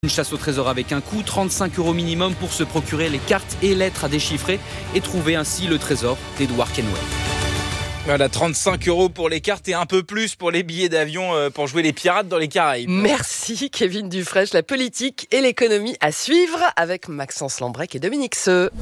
Une chasse au trésor avec un coût, 35 € minimum pour se procurer les cartes et lettres à déchiffrer et trouver ainsi le trésor d'Edward Kenway. Voilà, 35 € pour les cartes et un peu plus pour les billets d'avion pour jouer les pirates dans les Caraïbes. Merci Kevin Dufresne, la politique et l'économie à suivre avec Maxence Lambrec et Dominique Seux.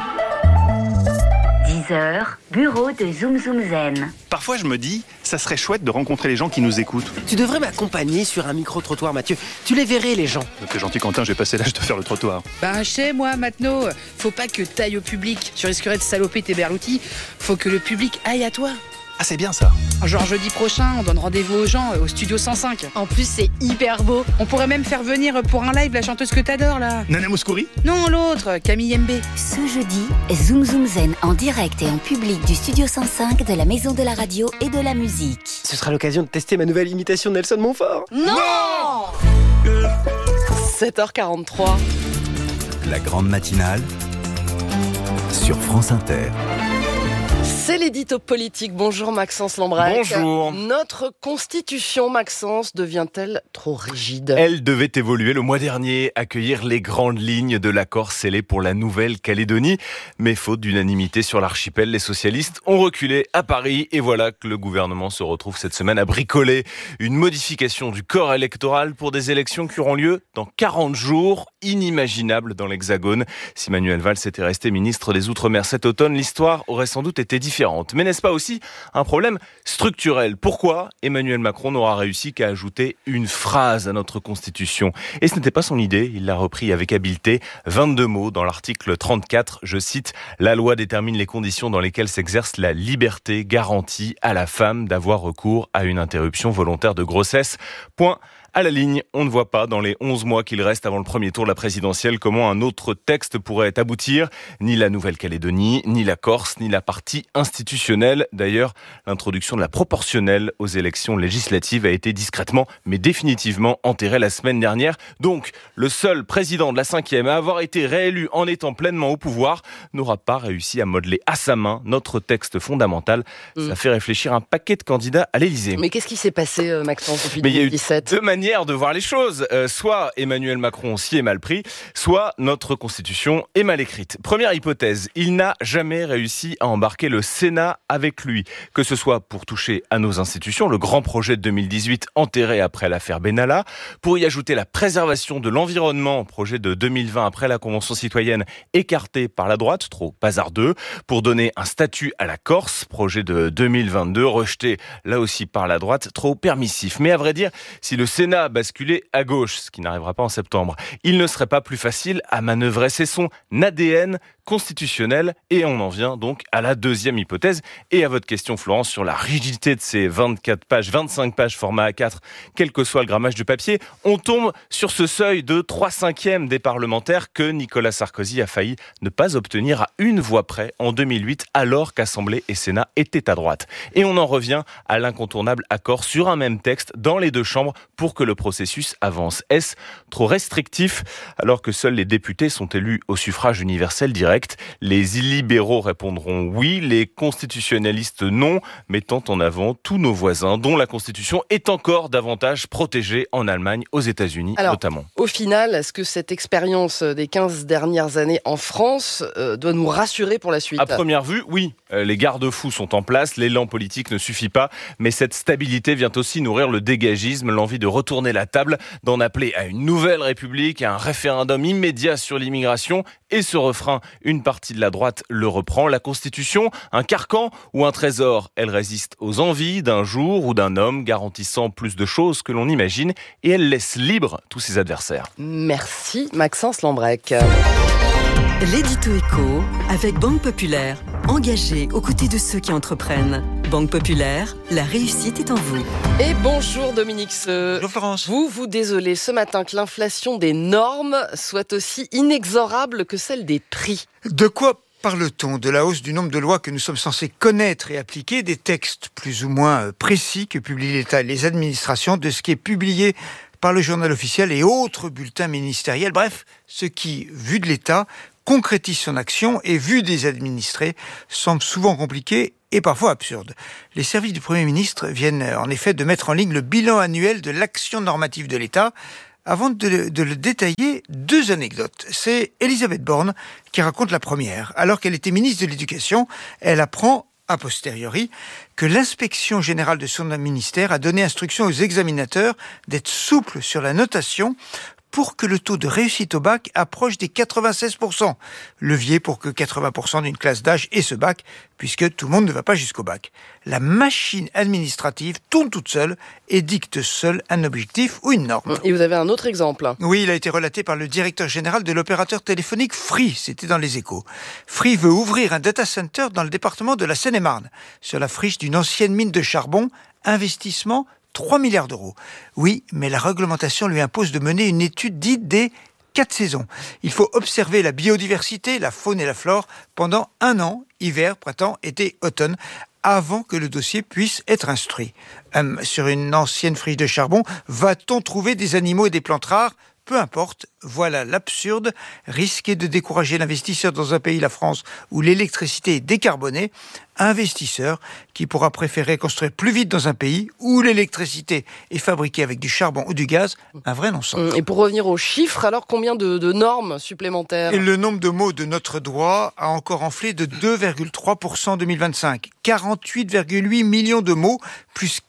10h, bureau de Zoom Zoom Zen. Parfois je me dis, ça serait chouette de rencontrer les gens qui nous écoutent. Tu devrais m'accompagner sur un micro-trottoir, Mathieu. Tu les verrais, les gens. T'es gentil Quentin, j'ai passé l'âge de faire le trottoir. Bah chez moi, Matno, faut pas que t'ailles au public. Tu risquerais de saloper tes berloutis. Faut que le public aille à toi. Ah c'est bien ça. Genre jeudi prochain, on donne rendez-vous aux gens au studio 105. En plus, c'est hyper beau. On pourrait même faire venir pour un live la chanteuse que t'adores là. Nana Mouskouri ? Non, l'autre, Camille Mbé. Ce jeudi, Zoom Zoom Zen en direct et en public du studio 105 de la Maison de la Radio et de la Musique. Ce sera l'occasion de tester ma nouvelle imitation de Nelson Montfort. Non 7h43. La grande matinale sur France Inter. C'est l'édito politique. Bonjour Maxence Lambrec. Bonjour. Notre constitution, Maxence, devient-elle trop rigide ? Elle devait évoluer le mois dernier, accueillir les grandes lignes de l'accord scellé pour la Nouvelle-Calédonie. Mais faute d'unanimité sur l'archipel, les socialistes ont reculé à Paris. Et voilà que le gouvernement se retrouve cette semaine à bricoler une modification du corps électoral pour des élections qui auront lieu dans 40 jours. Inimaginable dans l'Hexagone. Si Manuel Valls était resté ministre des Outre-mer cet automne, l'histoire aurait sans doute été différente. Mais n'est-ce pas aussi un problème structurel ? Pourquoi Emmanuel Macron n'aura réussi qu'à ajouter une phrase à notre Constitution ? Et ce n'était pas son idée, il l'a repris avec habileté. 22 mots dans l'article 34, je cite, « La loi détermine les conditions dans lesquelles s'exerce la liberté garantie à la femme d'avoir recours à une interruption volontaire de grossesse. » Point. À la ligne, on ne voit pas dans les 11 mois qu'il reste avant le premier tour de la présidentielle comment un autre texte pourrait aboutir. Ni la Nouvelle-Calédonie, ni la Corse, ni la partie institutionnelle. D'ailleurs, l'introduction de la proportionnelle aux élections législatives a été discrètement, mais définitivement enterrée la semaine dernière. Donc, le seul président de la 5e à avoir été réélu en étant pleinement au pouvoir n'aura pas réussi à modeler à sa main notre texte fondamental. Ça fait réfléchir un paquet de candidats à l'Élysée. Mais qu'est-ce qui s'est passé, Maxence, depuis 2017 ? Mais il y a eu deux manières de voir les choses. Soit Emmanuel Macron s'y est mal pris, soit notre Constitution est mal écrite. Première hypothèse, il n'a jamais réussi à embarquer le Sénat avec lui. Que ce soit pour toucher à nos institutions, le grand projet de 2018 enterré après l'affaire Benalla, pour y ajouter la préservation de l'environnement, projet de 2020 après la Convention citoyenne écarté par la droite, trop hasardeux, pour donner un statut à la Corse, projet de 2022 rejeté là aussi par la droite, trop permissif. Mais à vrai dire, si le Sénat a basculé à gauche, ce qui n'arrivera pas en septembre, il ne serait pas plus facile à manœuvrer. C'est son ADN constitutionnel et on en vient donc à la deuxième hypothèse et à votre question Florence sur la rigidité de ces 24 pages, 25 pages format A4, quel que soit le grammage du papier, on tombe sur ce seuil de 3/5 des parlementaires que Nicolas Sarkozy a failli ne pas obtenir à une voix près en 2008 alors qu'Assemblée et Sénat étaient à droite. Et on en revient à l'incontournable accord sur un même texte dans les deux chambres pour que le processus avance. Est-ce trop restrictif alors que seuls les députés sont élus au suffrage universel direct ? Les illibéraux répondront oui, les constitutionnalistes non, mettant en avant tous nos voisins dont la Constitution est encore davantage protégée en Allemagne, aux États-Unis notamment. Au final, est-ce que cette expérience des 15 dernières années en France doit nous rassurer pour la suite ? À première vue, oui. Les garde-fous sont en place, l'élan politique ne suffit pas, mais cette stabilité vient aussi nourrir le dégagisme, l'envie de retourner la table, d'en appeler à une nouvelle république, à un référendum immédiat sur l'immigration. Et ce refrain, une partie de la droite le reprend. La Constitution, un carcan ou un trésor, elle résiste aux envies d'un jour ou d'un homme, garantissant plus de choses que l'on imagine, et elle laisse libre tous ses adversaires. Merci Maxence Lambrec. L'édito éco avec Banque Populaire. Engagée aux côtés de ceux qui entreprennent. Banque Populaire, la réussite est en vous. Et bonjour Dominique Seux. Bonjour Florence. Vous désolez ce matin que l'inflation des normes soit aussi inexorable que celle des prix. De quoi parle-t-on ? De la hausse du nombre de lois que nous sommes censés connaître et appliquer, des textes plus ou moins précis que publient l'État et les administrations, de ce qui est publié par le journal officiel et autres bulletins ministériels. Bref, ce qui, vu de l'État, concrétise son action et, vu des administrés, semble souvent compliqué et parfois absurde. Les services du Premier ministre viennent en effet de mettre en ligne le bilan annuel de l'action normative de l'État Avant de le détailler, 2 anecdotes. C'est Elisabeth Borne qui raconte la première. Alors qu'elle était ministre de l'Éducation, elle apprend a posteriori, que l'inspection générale de son ministère a donné instruction aux examinateurs d'être souples sur la notation pour que le taux de réussite au bac approche des 96%. Levier pour que 80% d'une classe d'âge ait ce bac, puisque tout le monde ne va pas jusqu'au bac. La machine administrative tourne toute seule et dicte seule un objectif ou une norme. Et vous avez un autre exemple? Oui, il a été relaté par le directeur général de l'opérateur téléphonique Free, c'était dans les Échos. Free veut ouvrir un data center dans le département de la Seine-et-Marne, sur la friche d'une ancienne mine de charbon, investissement 3 milliards d'euros. Oui, mais la réglementation lui impose de mener une étude dite des 4 saisons. Il faut observer la biodiversité, la faune et la flore pendant 1 an, hiver, printemps, été, automne, avant que le dossier puisse être instruit. Sur une ancienne friche de charbon, va-t-on trouver des animaux et des plantes rares ? Peu importe, voilà l'absurde. Risquer de décourager l'investisseur dans un pays, la France, où l'électricité est décarbonée, investisseur qui pourra préférer construire plus vite dans un pays où l'électricité est fabriquée avec du charbon ou du gaz, un vrai non-sens. Et pour revenir aux chiffres, alors combien de normes supplémentaires ? Et le nombre de mots de notre droit a encore enflé de 2,3% en 2025. 48,8 millions de mots, plus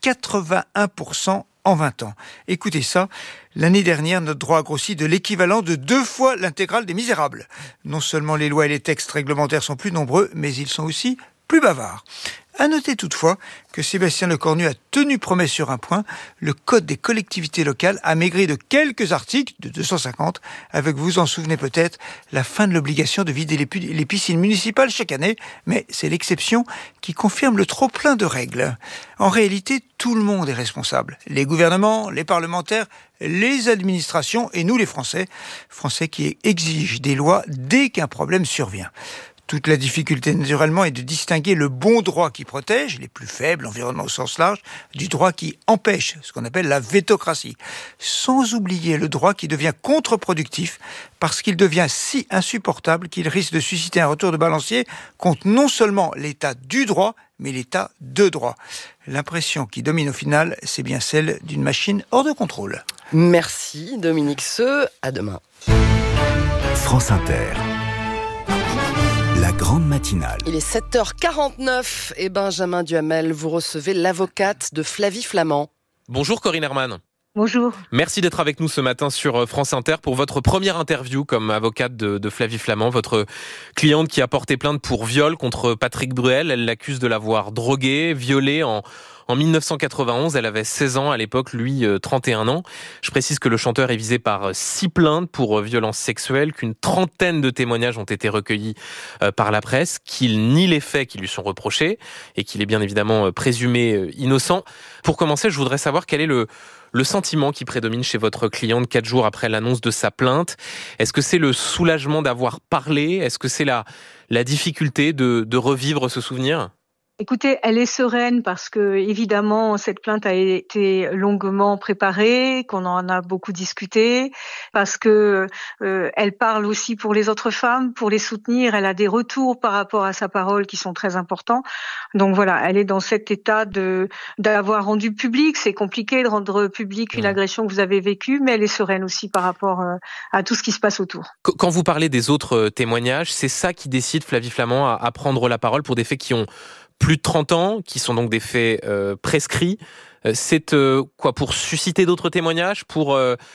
81% en 20 ans. Écoutez ça, l'année dernière, notre droit a grossi de l'équivalent de 2 fois l'intégrale des Misérables. Non seulement les lois et les textes réglementaires sont plus nombreux, mais ils sont aussi plus bavards. À noter toutefois que Sébastien Lecornu a tenu promesse sur un point. Le Code des collectivités locales a maigri de quelques articles, de 250, avec, vous vous en souvenez peut-être, la fin de l'obligation de vider les piscines municipales chaque année, mais c'est l'exception qui confirme le trop-plein de règles. En réalité, tout le monde est responsable. Les gouvernements, les parlementaires, les administrations et nous les Français qui exigent des lois dès qu'un problème survient. Toute la difficulté, naturellement, est de distinguer le bon droit qui protège, les plus faibles, l'environnement au sens large, du droit qui empêche, ce qu'on appelle la vétocratie. Sans oublier le droit qui devient contre-productif, parce qu'il devient si insupportable qu'il risque de susciter un retour de balancier contre non seulement l'état du droit, mais l'état de droit. L'impression qui domine au final, c'est bien celle d'une machine hors de contrôle. Merci Dominique Seux, à demain. France Inter. La grande matinale. Il est 7h49 et Benjamin Duhamel, vous recevez l'avocate de Flavie Flament. Bonjour Corinne Herman. Bonjour. Merci d'être avec nous ce matin sur France Inter pour votre première interview comme avocate de Flavie Flament, votre cliente qui a porté plainte pour viol contre Patrick Bruel. Elle l'accuse de l'avoir drogué, violé en 1991, elle avait 16 ans à l'époque, lui 31 ans. Je précise que le chanteur est visé par 6 plaintes pour violences sexuelles, qu'une trentaine de témoignages ont été recueillis par la presse, qu'il nie les faits qui lui sont reprochés et qu'il est bien évidemment présumé innocent. Pour commencer, je voudrais savoir quel est le sentiment qui prédomine chez votre cliente 4 jours après l'annonce de sa plainte. Est-ce que c'est le soulagement d'avoir parlé ? Est-ce que c'est la difficulté de revivre ce souvenir ? Écoutez, elle est sereine parce que, évidemment, cette plainte a été longuement préparée, qu'on en a beaucoup discuté, parce que elle parle aussi pour les autres femmes, pour les soutenir. Elle a des retours par rapport à sa parole qui sont très importants. Donc voilà, elle est dans cet état d'avoir rendu public. C'est compliqué de rendre public une agression que vous avez vécue, mais elle est sereine aussi par rapport à tout ce qui se passe autour. Quand vous parlez des autres témoignages, c'est ça qui décide Flavie Flament à prendre la parole pour des faits qui ont plus de 30 ans, qui sont donc des faits prescrits. C'est quoi, pour susciter d'autres témoignages, pour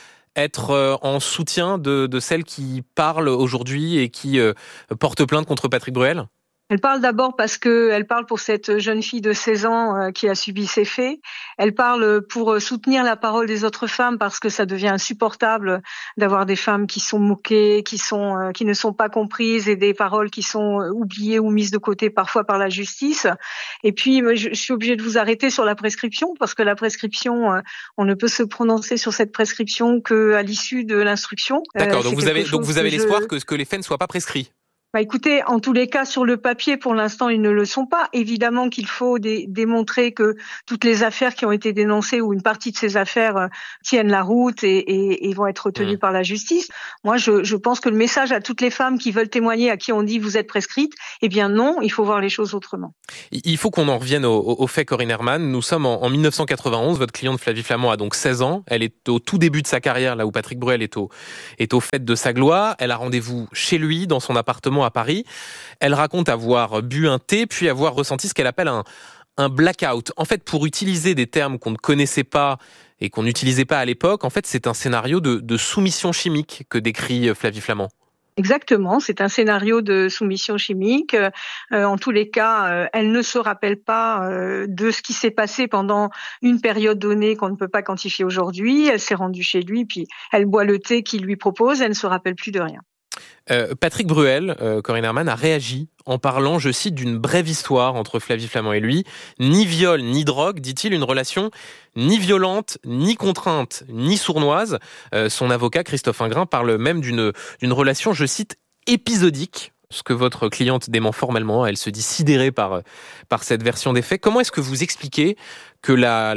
être en soutien de celles qui parlent aujourd'hui et qui portent plainte contre Patrick Bruel ? Elle parle d'abord parce que elle parle pour cette jeune fille de 16 ans qui a subi ces faits. Elle parle pour soutenir la parole des autres femmes parce que ça devient insupportable d'avoir des femmes qui sont moquées, qui ne sont pas comprises et des paroles qui sont oubliées ou mises de côté parfois par la justice. Et puis je suis obligée de vous arrêter sur la prescription parce que la prescription, on ne peut se prononcer sur cette prescription qu'à l'issue de l'instruction. D'accord, donc vous avez l'espoir que les faits ne soient pas prescrits. Écoutez, en tous les cas, sur le papier, pour l'instant, ils ne le sont pas. Évidemment qu'il faut démontrer que toutes les affaires qui ont été dénoncées ou une partie de ces affaires tiennent la route et vont être retenues par la justice. Moi, je pense que le message à toutes les femmes qui veulent témoigner, à qui on dit vous êtes prescrite, eh bien non, il faut voir les choses autrement. Il faut qu'on en revienne au fait, Corinne Herman. Nous sommes en 1991. Votre cliente Flavie Flament a donc 16 ans. Elle est au tout début de sa carrière, là où Patrick Bruel est au fait de sa gloire. Elle a rendez-vous chez lui, dans son appartement à Paris. Elle raconte avoir bu un thé, puis avoir ressenti ce qu'elle appelle un blackout. En fait, pour utiliser des termes qu'on ne connaissait pas et qu'on n'utilisait pas à l'époque, en fait, c'est un scénario de soumission chimique que décrit Flavie Flament. Exactement, c'est un scénario de soumission chimique. En tous les cas, elle ne se rappelle pas de ce qui s'est passé pendant une période donnée qu'on ne peut pas quantifier aujourd'hui. Elle s'est rendue chez lui, puis elle boit le thé qu'il lui propose, elle ne se rappelle plus de rien. Patrick Bruel, Corinne Herman, a réagi en parlant, je cite, d'une brève histoire entre Flavie Flament et lui. Ni viol, ni drogue, dit-il, une relation ni violente, ni contrainte, ni sournoise. Son avocat, Christophe Ingrin, parle même d'une relation, je cite, épisodique. Ce que votre cliente dément formellement, elle se dit sidérée par cette version des faits. Comment est-ce que vous expliquez que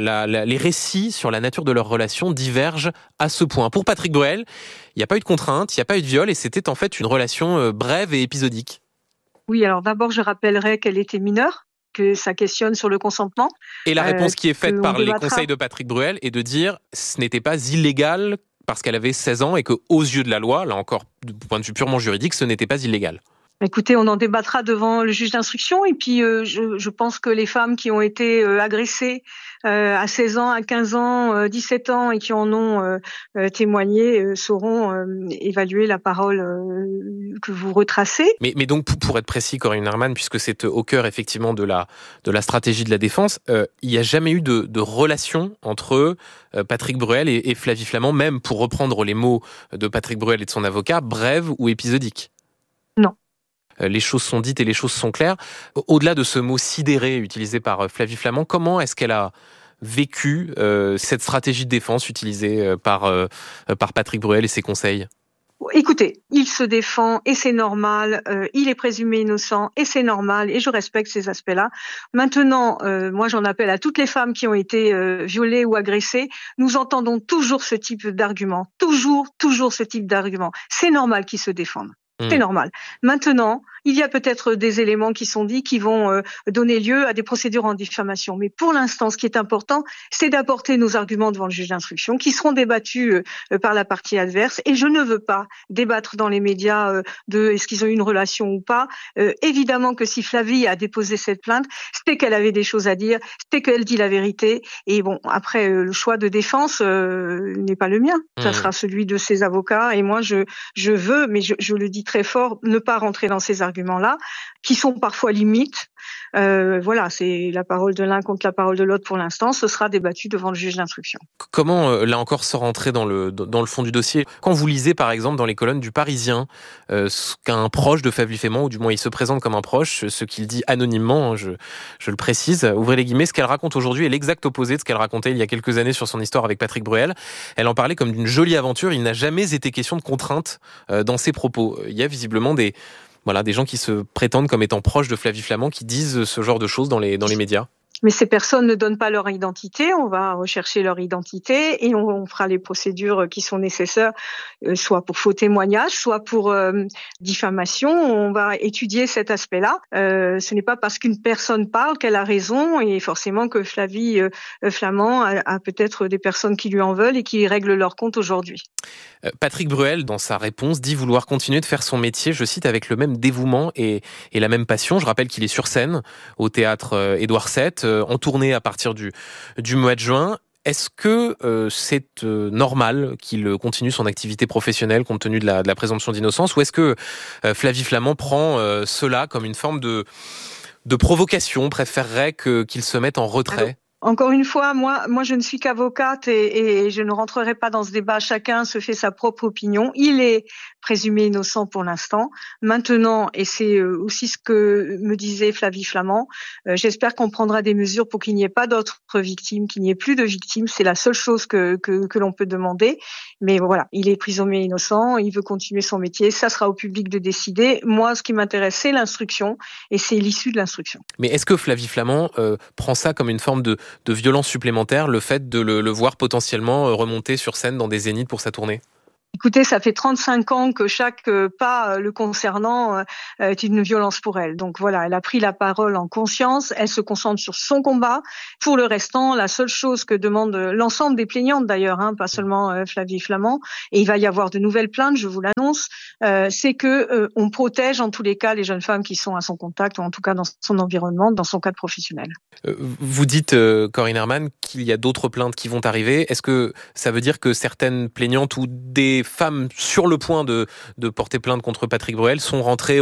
les récits sur la nature de leur relation divergent à ce point? Pour Patrick Bruel, il n'y a pas eu de contrainte, il n'y a pas eu de viol, et c'était en fait une relation brève et épisodique. Oui, alors d'abord, je rappellerai qu'elle était mineure, que ça questionne sur le consentement. Et la réponse qui est faite par les conseils de Patrick Bruel est de dire ce n'était pas illégal parce qu'elle avait 16 ans et qu'aux yeux de la loi, là encore, du point de vue purement juridique, ce n'était pas illégal. Écoutez, on en débattra devant le juge d'instruction et puis je pense que les femmes qui ont été agressées à 16 ans, à 15 ans, 17 ans et qui en ont témoigné sauront évaluer la parole que vous retracez. Mais donc pour être précis, Corinne Herman, puisque c'est au cœur effectivement de la stratégie de la défense, il n'y a jamais eu de relation entre Patrick Bruel et Flavie Flament, même pour reprendre les mots de Patrick Bruel et de son avocat, brève ou épisodique? Non. Les choses sont dites et les choses sont claires. Au-delà de ce mot sidéré utilisé par Flavie Flament, comment est-ce qu'elle a vécu cette stratégie de défense utilisée par Patrick Bruel et ses conseils? Écoutez, il se défend et c'est normal, il est présumé innocent et c'est normal et je respecte ces aspects-là. Maintenant, moi j'en appelle à toutes les femmes qui ont été violées ou agressées, nous entendons toujours ce type d'argument, toujours ce type d'argument. C'est normal qu'ils se défendent. C'est normal. Maintenant, il y a peut-être des éléments qui sont dits qui vont donner lieu à des procédures en diffamation. Mais pour l'instant, ce qui est important, c'est d'apporter nos arguments devant le juge d'instruction, qui seront débattus par la partie adverse. Et je ne veux pas débattre dans les médias de est-ce qu'ils ont eu une relation ou pas. Évidemment que si Flavie a déposé cette plainte, c'était qu'elle avait des choses à dire, c'était qu'elle dit la vérité. Et bon, après, le choix de défense n'est pas le mien. Ça sera celui de ses avocats. Et moi, je veux, mais je le dis très fort, ne pas rentrer dans ces arguments-là, qui sont parfois limites. Voilà, c'est la parole de l'un contre la parole de l'autre pour l'instant. Ce sera débattu devant le juge d'instruction. Comment, là encore, se rentrer dans le fond du dossier? Quand vous lisez, par exemple, dans les colonnes du Parisien, ce qu'un proche de Flavie Flament, ou du moins il se présente comme un proche, ce qu'il dit anonymement, je le précise, ouvrez les guillemets, ce qu'elle raconte aujourd'hui est l'exact opposé de ce qu'elle racontait il y a quelques années sur son histoire avec Patrick Bruel. Elle en parlait comme d'une jolie aventure. Il n'a jamais été question de contrainte dans ses propos. Il y a visiblement des gens qui se prétendent comme étant proches de Flavie Flament, qui disent ce genre de choses dans les médias. Mais ces personnes ne donnent pas leur identité, on va rechercher leur identité et on fera les procédures qui sont nécessaires, soit pour faux témoignage, soit pour diffamation. On va étudier cet aspect-là. Ce n'est pas parce qu'une personne parle qu'elle a raison et forcément que Flavie Flament a peut-être des personnes qui lui en veulent et qui règlent leur compte aujourd'hui. Patrick Bruel, dans sa réponse, dit vouloir continuer de faire son métier, je cite, avec le même dévouement et la même passion. Je rappelle qu'il est sur scène au théâtre Édouard VII, en tournée à partir du mois de juin. Est-ce que c'est normal qu'il continue son activité professionnelle compte tenu de la présomption d'innocence, ou est-ce que Flavie Flament prend cela comme une forme de provocation, préférerait qu'il se mette en retrait? Encore une fois, moi, je ne suis qu'avocate et je ne rentrerai pas dans ce débat. Chacun se fait sa propre opinion. Il est présumé innocent pour l'instant. Maintenant, et c'est aussi ce que me disait Flavie Flament, j'espère qu'on prendra des mesures pour qu'il n'y ait pas d'autres victimes, qu'il n'y ait plus de victimes. C'est la seule chose que l'on peut demander. Mais voilà, il est présumé innocent, il veut continuer son métier. Ça sera au public de décider. Moi, ce qui m'intéresse, c'est l'instruction et c'est l'issue de l'instruction. Mais est-ce que Flavie Flament prend ça comme une forme de violence supplémentaire, le fait de le voir potentiellement remonter sur scène dans des zéniths pour sa tournée ? Écoutez, ça fait 35 ans que chaque pas le concernant est une violence pour elle. Donc voilà, elle a pris la parole en conscience, elle se concentre sur son combat. Pour le restant, la seule chose que demande l'ensemble des plaignantes d'ailleurs, pas seulement Flavie Flament, et il va y avoir de nouvelles plaintes, je vous l'annonce, c'est que on protège en tous les cas les jeunes femmes qui sont à son contact, ou en tout cas dans son environnement, dans son cadre professionnel. Vous dites, Corinne Herman, qu'il y a d'autres plaintes qui vont arriver. Est-ce que ça veut dire que certaines plaignantes ou des femmes sur le point de porter plainte contre Patrick Bruel sont rentrées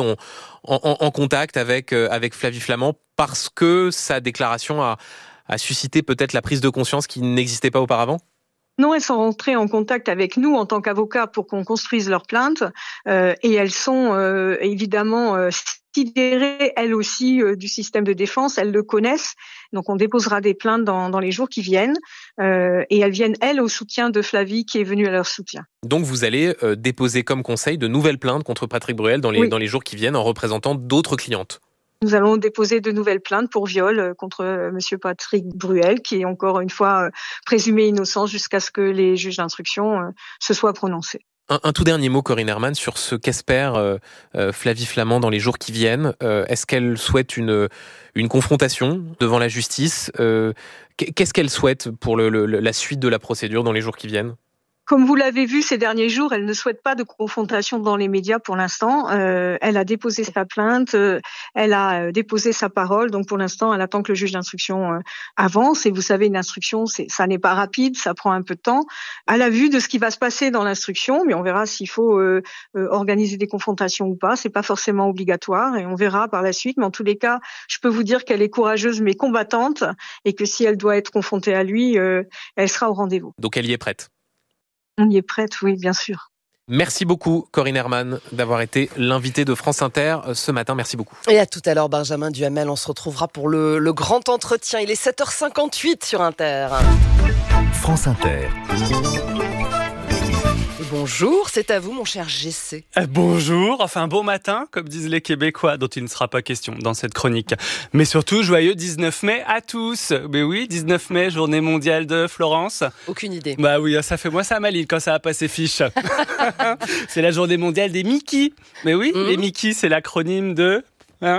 en contact avec Flavie Flament parce que sa déclaration a suscité peut-être la prise de conscience qui n'existait pas auparavant ? Non, elles sont rentrées en contact avec nous en tant qu'avocats pour qu'on construise leur plainte et elles sont évidemment sidérées, elles aussi, du système de défense. Elles le connaissent, donc on déposera des plaintes dans les jours qui viennent et elles viennent, elles, au soutien de Flavie qui est venue à leur soutien. Donc vous allez déposer comme conseil de nouvelles plaintes contre Patrick Bruel dans les jours qui viennent en représentant d'autres clientes. Nous allons déposer de nouvelles plaintes pour viol contre monsieur Patrick Bruel, qui est encore une fois présumé innocent jusqu'à ce que les juges d'instruction se soient prononcés. Un tout dernier mot, Corinne Herman, sur ce qu'espère Flavie Flament dans les jours qui viennent. Est-ce qu'elle souhaite une confrontation devant la justice ? Qu'est-ce qu'elle souhaite pour la suite de la procédure dans les jours qui viennent ? Comme vous l'avez vu ces derniers jours, elle ne souhaite pas de confrontation dans les médias pour l'instant. Elle a déposé sa plainte, elle a déposé sa parole. Donc pour l'instant, elle attend que le juge d'instruction avance. Et vous savez, une instruction, ça n'est pas rapide, ça prend un peu de temps. À la vue de ce qui va se passer dans l'instruction, mais on verra s'il faut organiser des confrontations ou pas. C'est pas forcément obligatoire et on verra par la suite. Mais en tous les cas, je peux vous dire qu'elle est courageuse mais combattante et que si elle doit être confrontée à lui, elle sera au rendez-vous. Donc elle y est prête. On y est prête, oui, bien sûr. Merci beaucoup, Corinne Herman, d'avoir été l'invitée de France Inter ce matin. Merci beaucoup. Et à tout à l'heure, Benjamin Duhamel. On se retrouvera pour le grand entretien. Il est 7h58 sur Inter. France Inter. Bonjour, c'est à vous, mon cher GC. Bonjour, enfin bon matin, comme disent les Québécois, dont il ne sera pas question dans cette chronique. Mais surtout, joyeux 19 mai à tous. Mais oui, 19 mai, journée mondiale de Florence. Aucune idée. Bah oui, ça fait moi ça mal quand ça a pas ses fiches. C'est la journée mondiale des Mickey. Mais oui, les Mickey, c'est l'acronyme de... Benjamin ?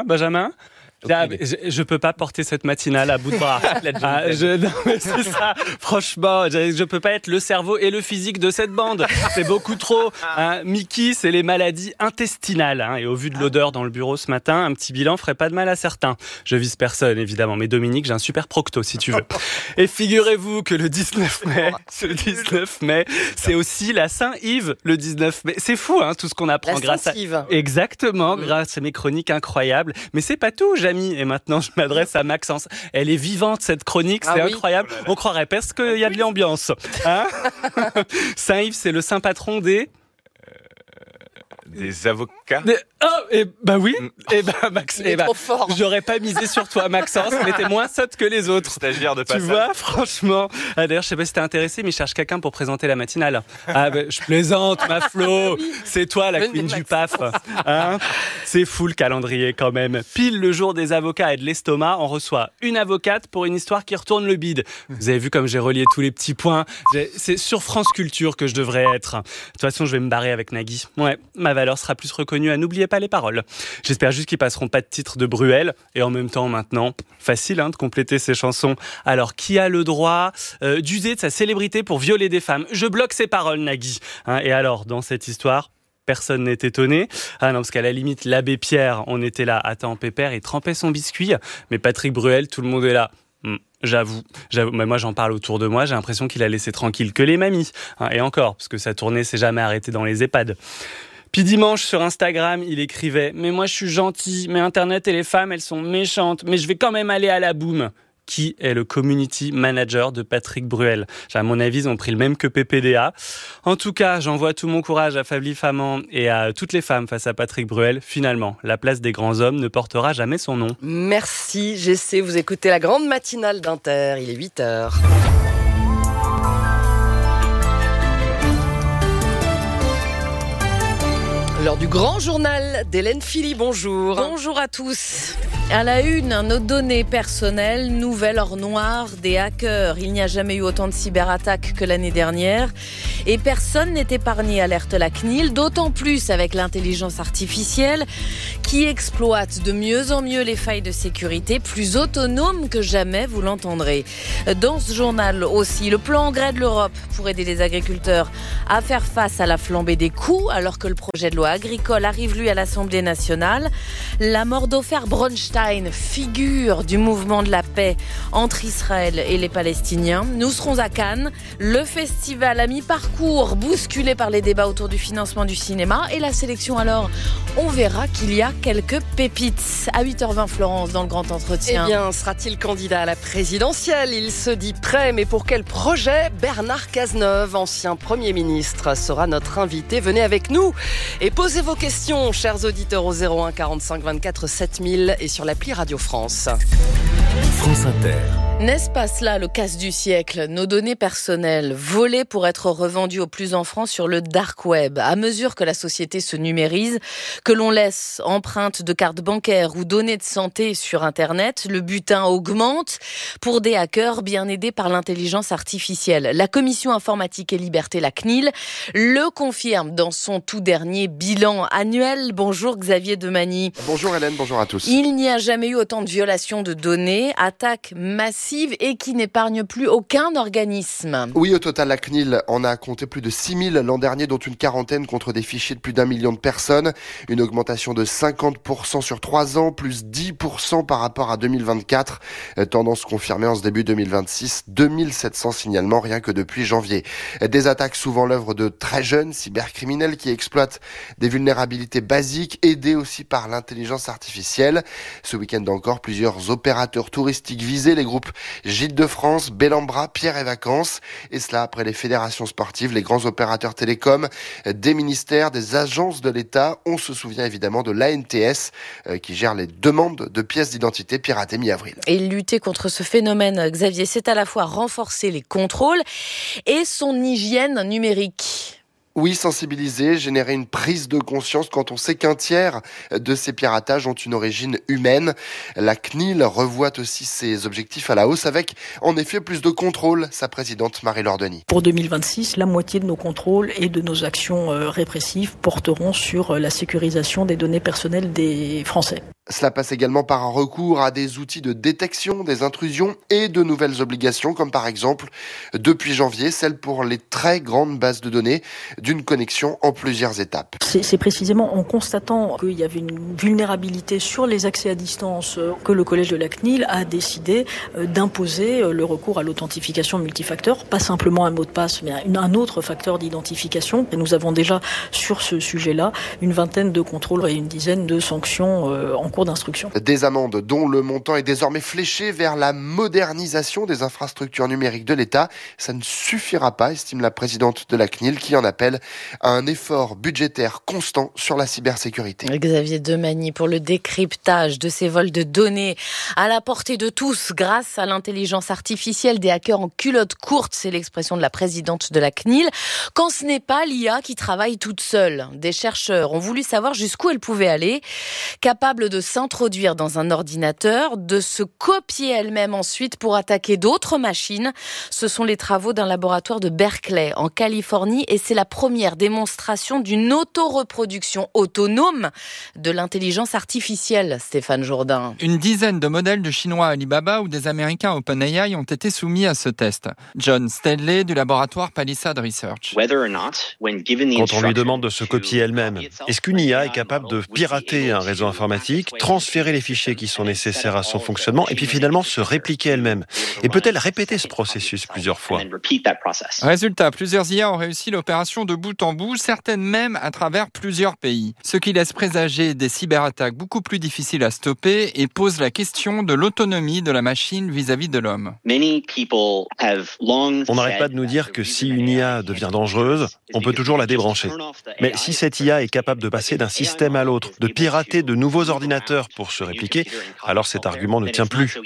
Je peux pas porter cette matinale à bout de bras. Non, mais c'est ça. Franchement, je peux pas être le cerveau et le physique de cette bande. C'est beaucoup trop. Mickey, c'est les maladies intestinales. Et au vu de l'odeur dans le bureau ce matin, un petit bilan ferait pas de mal à certains. Je vise personne, évidemment. Mais Dominique, j'ai un super procto, si tu veux. Et figurez-vous que le 19 mai, c'est aussi la Saint-Yves, le 19 mai. C'est fou, tout ce qu'on apprend grâce à... Exactement, grâce à mes chroniques incroyables. Mais c'est pas tout, Jamie. Et maintenant, je m'adresse à Maxence. Elle est vivante, cette chronique, c'est incroyable. On croirait presque qu'il y a de l'ambiance. Saint-Yves, c'est le saint patron des avocats. Oui. Max, trop fort. J'aurais pas misé sur toi, Maxence, mais t'es moins sotte que les autres. Stagiaire de passage. Tu vois, franchement. D'ailleurs, je sais pas si t'es intéressé, mais je cherche quelqu'un pour présenter la matinale. Je plaisante, ma Flo. C'est toi, la queen du PAF. C'est fou le calendrier quand même. Pile le jour des avocats et de l'estomac, on reçoit une avocate pour une histoire qui retourne le bide. Vous avez vu comme j'ai relié tous les petits points. C'est sur France Culture que je devrais être. De toute façon, je vais me barrer avec Nagui. Ouais, ma valeur sera plus reconnue à N'oubliez pas les paroles. J'espère juste qu'ils passeront pas de titre de Bruel. Et en même temps, maintenant, facile de compléter ces chansons. Alors, qui a le droit d'user de sa célébrité pour violer des femmes ? Je bloque ces paroles, Nagui. Et alors, dans cette histoire, personne n'est étonné. Non, parce qu'à la limite, l'abbé Pierre, on était là. Attends, Pépère, il trempait son biscuit. Mais Patrick Bruel, tout le monde est là. J'avoue, mais moi j'en parle autour de moi, j'ai l'impression qu'il a laissé tranquille que les mamies. Et encore, parce que sa tournée s'est jamais arrêtée dans les EHPAD. Puis dimanche, sur Instagram, il écrivait « Mais moi je suis gentil, mais Internet et les femmes, elles sont méchantes, mais je vais quand même aller à la boum ». qui est le community manager de Patrick Bruel. À mon avis, ils ont pris le même que PPDA. En tout cas, j'envoie tout mon courage à Flavie Flamand et à toutes les femmes face à Patrick Bruel. Finalement, la place des grands hommes ne portera jamais son nom. Merci, Jessé. Vous écoutez la grande matinale d'Inter. Il est 8h. L'heure du grand journal d'Hélène Philly, bonjour. Bonjour à tous. À la une, nos données personnelles, nouvelle or noire des hackers. Il n'y a jamais eu autant de cyberattaques que l'année dernière. Et personne n'est épargné, alerte la CNIL, d'autant plus avec l'intelligence artificielle qui exploite de mieux en mieux les failles de sécurité, plus autonome que jamais, vous l'entendrez. Dans ce journal aussi, le plan engrais de l'Europe pour aider les agriculteurs à faire face à la flambée des coûts, alors que le projet de loi agricole arrive, lui, à l'Assemblée nationale. La mort d'Ofer Bronstein, figure du mouvement de la paix entre Israël et les Palestiniens. Nous serons à Cannes, le festival à mi-parcours, bousculé par les débats autour du financement du cinéma et la sélection. Alors, on verra qu'il y a quelques pépites. À 8h20, Florence, dans le grand entretien. Eh bien, sera-t-il candidat à la présidentielle ? Il se dit prêt, mais pour quel projet ? Bernard Cazeneuve, ancien Premier ministre, sera notre invité. Venez avec nous et posez vos questions, chers auditeurs, au 01 45 24 7000 et sur l'appli Radio France. France Inter. N'est-ce pas cela le casse du siècle ? Nos données personnelles volées pour être revendues au plus offrant sur le dark web. À mesure que la société se numérise, que l'on laisse empreintes de cartes bancaires ou données de santé sur Internet, le butin augmente pour des hackers bien aidés par l'intelligence artificielle. La Commission informatique et liberté, la CNIL, le confirme dans son tout dernier bilan annuel. Bonjour Xavier Demagny. Bonjour Hélène, bonjour à tous. Il n'y a jamais eu autant de violations de données, attaques massives et qui n'épargne plus aucun organisme. Oui, au total, la CNIL en a compté plus de 6000 l'an dernier, dont une quarantaine contre des fichiers de plus d'1 million de personnes. Une augmentation de 50% sur 3 ans, plus 10% par rapport à 2024. Tendance confirmée en ce début 2026, 2700 signalements rien que depuis janvier. Des attaques souvent l'œuvre de très jeunes cybercriminels qui exploitent des vulnérabilités basiques, aidés aussi par l'intelligence artificielle. Ce week-end encore, plusieurs opérateurs touristiques visés, les groupes Gîtes de France, Bellambra, Pierre et Vacances. Et cela après les fédérations sportives, les grands opérateurs télécoms, des ministères, des agences de l'État. On se souvient évidemment de l'ANTS qui gère les demandes de pièces d'identité piratées mi-avril. Et lutter contre ce phénomène, Xavier, c'est à la fois renforcer les contrôles et son hygiène numérique. Oui, sensibiliser, générer une prise de conscience quand on sait qu'un tiers de ces piratages ont une origine humaine. La CNIL revoit aussi ses objectifs à la hausse avec, en effet, plus de contrôle, sa présidente Marie-Laure Denis. Pour 2026, la moitié de nos contrôles et de nos actions répressives porteront sur la sécurisation des données personnelles des Français. Cela passe également par un recours à des outils de détection des intrusions et de nouvelles obligations, comme par exemple, depuis janvier, celle pour les très grandes bases de données d'une connexion en plusieurs étapes. C'est précisément en constatant qu'il y avait une vulnérabilité sur les accès à distance que le collège de la CNIL a décidé d'imposer le recours à l'authentification multifacteur, pas simplement un mot de passe, mais un autre facteur d'identification. Et nous avons déjà, sur ce sujet-là, une vingtaine de contrôles et une dizaine de sanctions en cours d'instruction. Des amendes dont le montant est désormais fléché vers la modernisation des infrastructures numériques de l'État. Ça ne suffira pas, estime la présidente de la CNIL, qui en appelle à un effort budgétaire constant sur la cybersécurité. Xavier Demagny, pour le décryptage de ces vols de données à la portée de tous grâce à l'intelligence artificielle, des hackers en culotte courte, c'est l'expression de la présidente de la CNIL, quand ce n'est pas l'IA qui travaille toute seule. Des chercheurs ont voulu savoir jusqu'où elle pouvait aller, capable de s'introduire dans un ordinateur, de se copier elle-même ensuite pour attaquer d'autres machines. Ce sont les travaux d'un laboratoire de Berkeley en Californie et c'est la première démonstration d'une autoreproduction autonome de l'intelligence artificielle, Stéphane Jourdain. Une dizaine de modèles de Chinois Alibaba ou des Américains OpenAI ont été soumis à ce test. John Stanley du laboratoire Palisade Research. Quand on lui demande de se copier elle-même, est-ce qu'une IA est capable de pirater un réseau informatique, transférer les fichiers qui sont nécessaires à son fonctionnement et puis finalement se répliquer elle-même. Et peut-elle répéter ce processus plusieurs fois ? Résultat, plusieurs IA ont réussi l'opération de bout en bout, certaines même à travers plusieurs pays. Ce qui laisse présager des cyberattaques beaucoup plus difficiles à stopper et pose la question de l'autonomie de la machine vis-à-vis de l'homme. On n'arrête pas de nous dire que si une IA devient dangereuse, on peut toujours la débrancher. Mais si cette IA est capable de passer d'un système à l'autre, de pirater de nouveaux ordinateurs pour se répliquer, alors cet argument ne tient plus.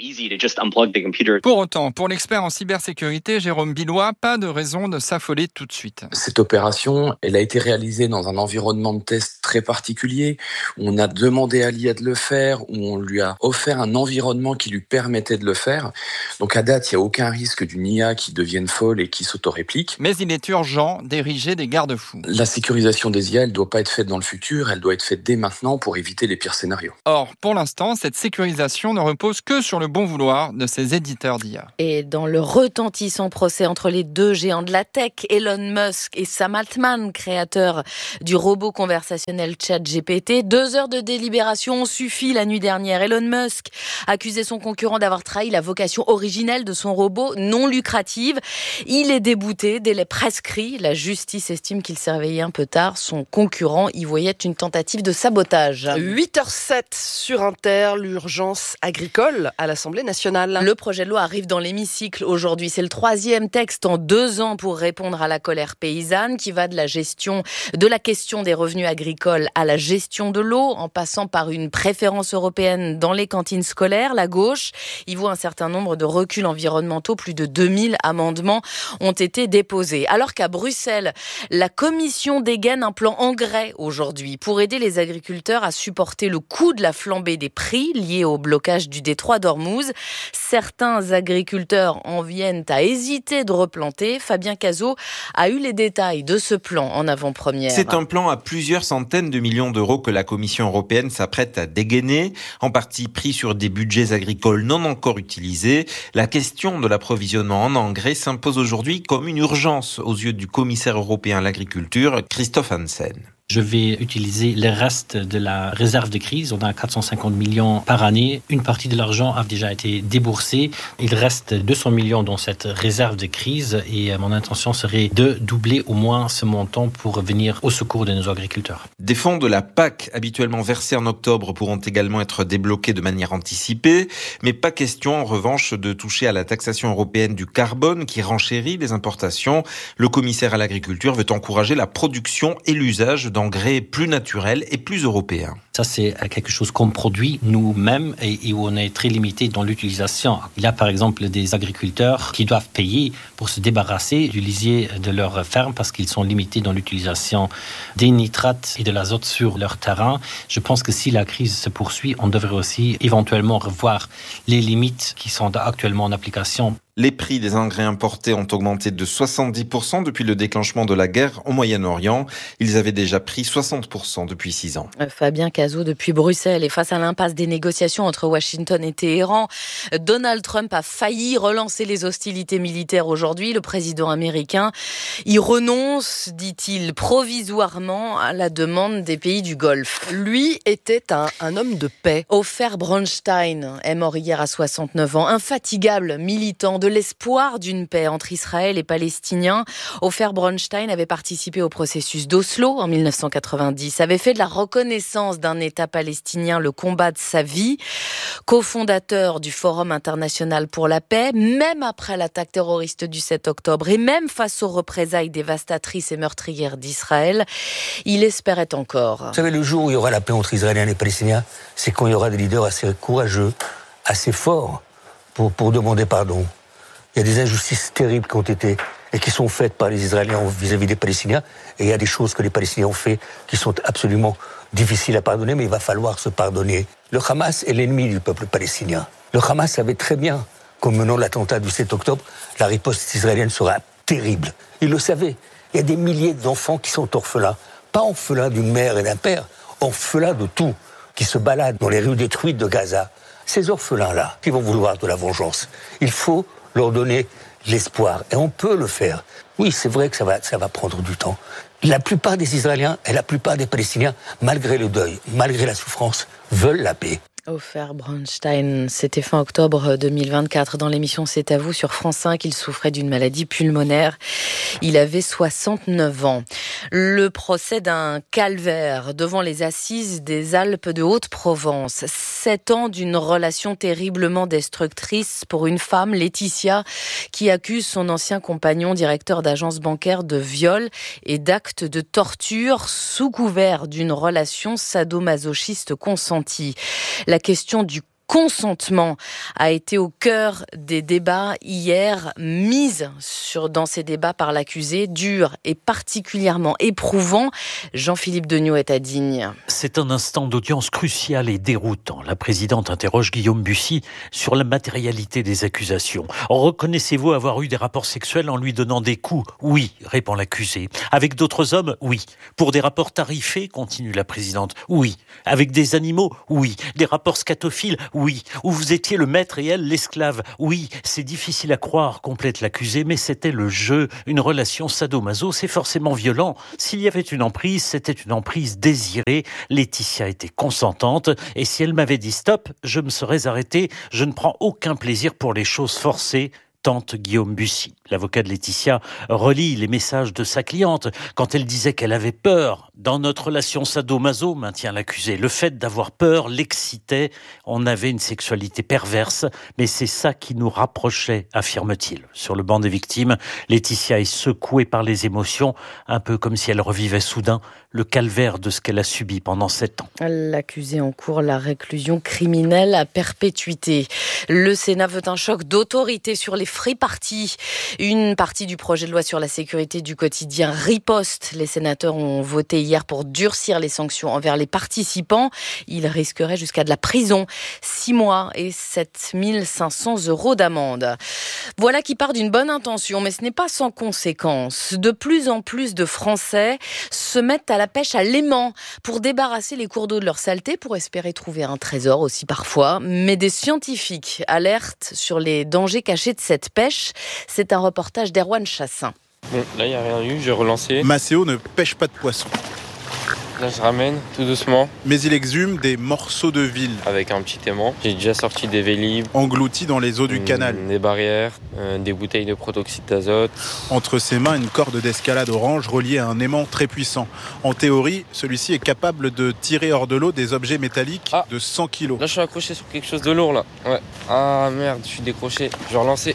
Pour autant, pour l'expert en cybersécurité, Jérôme Billois, pas de raison de s'affoler tout de suite. Cette opération, elle a été réalisée dans un environnement de test très particulier, où on a demandé à l'IA de le faire, où on lui a offert un environnement qui lui permettait de le faire. Donc à date, il n'y a aucun risque d'une IA qui devienne folle et qui s'autoréplique. Mais il est urgent d'ériger des garde-fous. La sécurisation des IA, elle ne doit pas être faite dans le futur, elle doit être faite dès maintenant pour éviter les pires scénarios. Or, pour l'instant, cette sécurisation ne repose que sur le bon vouloir de ces éditeurs d'IA. Et dans le retentissant procès entre les deux géants de la tech, Elon Musk et Sam Altman, créateur du robot conversationnel ChatGPT, 2 heures de délibération ont suffi la nuit dernière. Elon Musk accusait son concurrent d'avoir trahi la vocation originelle de son robot non lucrative. Il est débouté, délai prescrit. La justice estime qu'il s'est réveillé un peu tard. Son concurrent y voyait une tentative de sabotage. 8h07 sur Inter, l'urgence agricole à l'Assemblée nationale. Le projet de loi arrive dans l'hémicycle aujourd'hui. C'est le 3e texte en 2 ans pour répondre à la colère paysanne qui va de la question des revenus agricoles à la gestion de l'eau, en passant par une préférence européenne dans les cantines scolaires. La gauche y voit un certain nombre de reculs environnementaux. Plus de 2000 amendements ont été déposés. Alors qu'à Bruxelles, la Commission dégaine un plan engrais aujourd'hui pour aider les agriculteurs à supporter le coût de la flambée des prix liés au blocage du détroit d'Ormuz. Certains agriculteurs en viennent à hésiter de replanter. Fabien Cazot a eu les détails de ce plan en avant-première. C'est un plan à plusieurs centaines de millions d'euros que la Commission européenne s'apprête à dégainer, en partie pris sur des budgets agricoles non encore utilisés. La question de l'approvisionnement en engrais s'impose aujourd'hui comme une urgence aux yeux du commissaire européen à l'agriculture, Christophe Hansen. Je vais utiliser les restes de la réserve de crise. On a 450 millions par année. Une partie de l'argent a déjà été déboursée. Il reste 200 millions dans cette réserve de crise et mon intention serait de doubler au moins ce montant pour venir au secours de nos agriculteurs. Des fonds de la PAC habituellement versés en octobre pourront également être débloqués de manière anticipée, mais pas question en revanche de toucher à la taxation européenne du carbone qui renchérit les importations. Le commissaire à l'agriculture veut encourager la production et l'usage d'engrais plus naturels et plus européens. Ça, c'est quelque chose qu'on produit nous-mêmes et où on est très limité dans l'utilisation. Il y a par exemple des agriculteurs qui doivent payer pour se débarrasser du lisier de leur ferme parce qu'ils sont limités dans l'utilisation des nitrates et de l'azote sur leur terrain. Je pense que si la crise se poursuit, on devrait aussi éventuellement revoir les limites qui sont actuellement en application. Les prix des engrais importés ont augmenté de 70% depuis le déclenchement de la guerre au Moyen-Orient. Ils avaient déjà pris 60% depuis 6 ans. Fabien Cazot depuis Bruxelles. Et face à l'impasse des négociations entre Washington et Téhéran, Donald Trump a failli relancer les hostilités militaires aujourd'hui. Le président américain y renonce, dit-il, provisoirement à la demande des pays du Golfe. Lui était un homme de paix. Ofer Bronstein est mort hier à 69 ans. Infatigable militant de l'espoir d'une paix entre Israël et Palestiniens. Ofer Bronstein avait participé au processus d'Oslo en 1990, avait fait de la reconnaissance d'un État palestinien le combat de sa vie, cofondateur du Forum international pour la paix, même après l'attaque terroriste du 7 octobre et même face aux représailles dévastatrices et meurtrières d'Israël, il espérait encore. Vous savez, le jour où il y aura la paix entre Israéliens et Palestiniens, c'est quand il y aura des leaders assez courageux, assez forts pour demander pardon. Il y a des injustices terribles qui ont été et qui sont faites par les Israéliens vis-à-vis des Palestiniens. Et il y a des choses que les Palestiniens ont fait qui sont absolument difficiles à pardonner, mais il va falloir se pardonner. Le Hamas est l'ennemi du peuple palestinien. Le Hamas savait très bien qu'en menant l'attentat du 7 octobre, la riposte israélienne sera terrible. Il le savait. Il y a des milliers d'enfants qui sont orphelins. Pas orphelins d'une mère et d'un père, orphelins de tout, qui se baladent dans les rues détruites de Gaza. Ces orphelins-là, qui vont vouloir de la vengeance, il faut leur donner l'espoir. Et on peut le faire. Oui, c'est vrai que ça va prendre du temps. La plupart des Israéliens et la plupart des Palestiniens, malgré le deuil, malgré la souffrance, veulent la paix. Ofer Bronstein, c'était fin octobre 2024 dans l'émission C'est à vous sur France 5. Il souffrait d'une maladie pulmonaire. Il avait 69 ans. Le procès d'un calvaire devant les assises des Alpes de Haute-Provence. 7 ans d'une relation terriblement destructrice pour une femme, Laetitia, qui accuse son ancien compagnon, directeur d'agence bancaire, de viol et d'actes de torture sous couvert d'une relation sadomasochiste consentie. La question du consentement a été au cœur des débats hier, mise dans ces débats par l'accusé, dur et particulièrement éprouvant. Jean-Philippe Degnaud est à Digne. C'est un instant d'audience crucial et déroutant. La présidente interroge Guillaume Bussy sur la matérialité des accusations. Reconnaissez-vous avoir eu des rapports sexuels en lui donnant des coups ? Oui, répond l'accusé. Avec d'autres hommes ? Oui. Pour des rapports tarifés ? Continue la présidente. Oui. Avec des animaux ? Oui. Des rapports scatophiles ? Oui. Où vous étiez le maître et elle l'esclave ? Oui. C'est difficile à croire, complète l'accusé, mais c'était le jeu. Une relation sadomaso, c'est forcément violent. S'il y avait une emprise, c'était une emprise désirée. Laetitia était consentante et si elle m'avait dit stop, je me serais arrêté. Je ne prends aucun plaisir pour les choses forcées. Tente Guillaume Bussy. L'avocat de Laetitia relie les messages de sa cliente quand elle disait qu'elle avait peur. Dans notre relation sadomaso, maintient l'accusé, le fait d'avoir peur l'excitait. On avait une sexualité perverse, mais c'est ça qui nous rapprochait, affirme-t-il. Sur le banc des victimes, Laetitia est secouée par les émotions, un peu comme si elle revivait soudain le calvaire de ce qu'elle a subi pendant 7 ans. L'accusé encourt la réclusion criminelle à perpétuité. Le Sénat veut un choc d'autorité sur les free parties. Une partie du projet de loi sur la sécurité du quotidien riposte. Les sénateurs ont voté hier pour durcir les sanctions envers les participants. Ils risqueraient jusqu'à de la prison, 6 mois et 7 500 € d'amende. Voilà qui part d'une bonne intention, mais ce n'est pas sans conséquence. De plus en plus de Français se mettent à la pêche à l'aimant pour débarrasser les cours d'eau de leur saleté, pour espérer trouver un trésor aussi parfois. Mais des scientifiques alertent sur les dangers cachés de cette pêche. C'est un reportage d'Erwan Chassin. Bon, là, il n'y a rien eu, j'ai relancé. Macéo ne pêche pas de poissons. Là, je ramène tout doucement. Mais il exhume des morceaux de ville. Avec un petit aimant. J'ai déjà sorti des vélib. Engloutis dans les eaux du canal. Des barrières, des bouteilles de protoxyde d'azote. Entre ses mains, une corde d'escalade orange reliée à un aimant très puissant. En théorie, celui-ci est capable de tirer hors de l'eau des objets métalliques de 100 kg. Là, je suis accroché sur quelque chose de lourd, là. Ouais. Ah, merde, je suis décroché. Je vais relancer.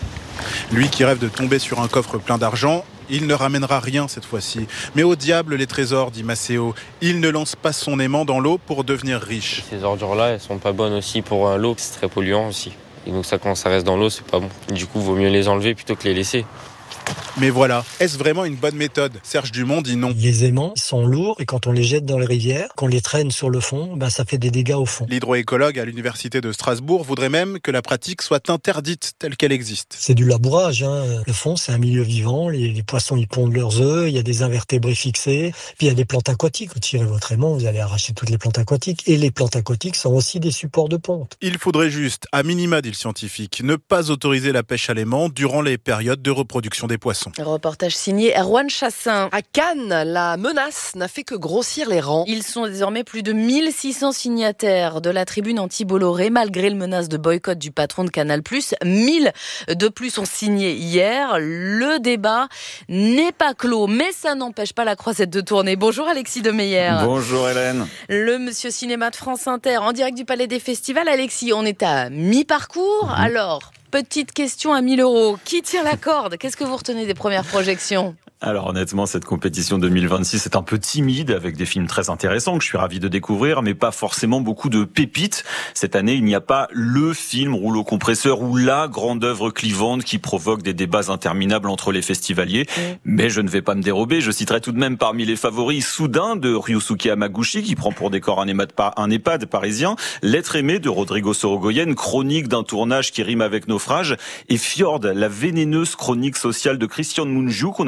Lui qui rêve de tomber sur un coffre plein d'argent, il ne ramènera rien cette fois-ci. Mais au diable les trésors, dit Macéo. Il ne lance pas son aimant dans l'eau pour devenir riche. Ces ordures-là, elles sont pas bonnes aussi pour l'eau. C'est très polluant aussi. Et donc ça, quand ça reste dans l'eau, c'est pas bon. Du coup, vaut mieux les enlever plutôt que les laisser. Mais voilà, est-ce vraiment une bonne méthode ? Serge Dumont dit non. Les aimants sont lourds et quand on les jette dans les rivières, qu'on les traîne sur le fond, ça fait des dégâts au fond. L'hydroécologue à l'université de Strasbourg voudrait même que la pratique soit interdite telle qu'elle existe. C'est du labourage. Le fond, c'est un milieu vivant. Les poissons, ils pondent leurs œufs. Il y a des invertébrés fixés. Puis il y a des plantes aquatiques. Vous tirez votre aimant, vous allez arracher toutes les plantes aquatiques. Et les plantes aquatiques sont aussi des supports de ponte. Il faudrait juste, à minima, dit le scientifique, ne pas autoriser la pêche à l'aimant durant les périodes de reproduction des poissons. Reportage signé Erwan Chassin. À Cannes, la menace n'a fait que grossir les rangs. Ils sont désormais plus de 1600 signataires de la tribune anti-Bolloré, malgré le menace de boycott du patron de Canal+. 1000 de plus ont signé hier. Le débat n'est pas clos, mais ça n'empêche pas la croisette de tourner. Bonjour Alexis Demeyer. Bonjour Hélène. Le Monsieur Cinéma de France Inter, en direct du Palais des Festivals. Alexis, on est à mi-parcours. Alors, petite question à 1000 €. Qui tient la corde ? Qu'est-ce que vous retenez des premières projections ? Alors honnêtement, cette compétition 2026 est un peu timide, avec des films très intéressants que je suis ravi de découvrir, mais pas forcément beaucoup de pépites. Cette année, il n'y a pas le film rouleau compresseur ou la grande œuvre clivante qui provoque des débats interminables entre les festivaliers. Mais je ne vais pas me dérober, je citerai tout de même parmi les favoris Soudain de Ryusuke Hamaguchi, qui prend pour décor un EHPAD parisien, L'être aimé de Rodrigo Sorogoyen, chronique d'un tournage qui rime avec naufrage, et Fjord, la vénéneuse chronique sociale de Christian Mungiu qu'on a pu découvrir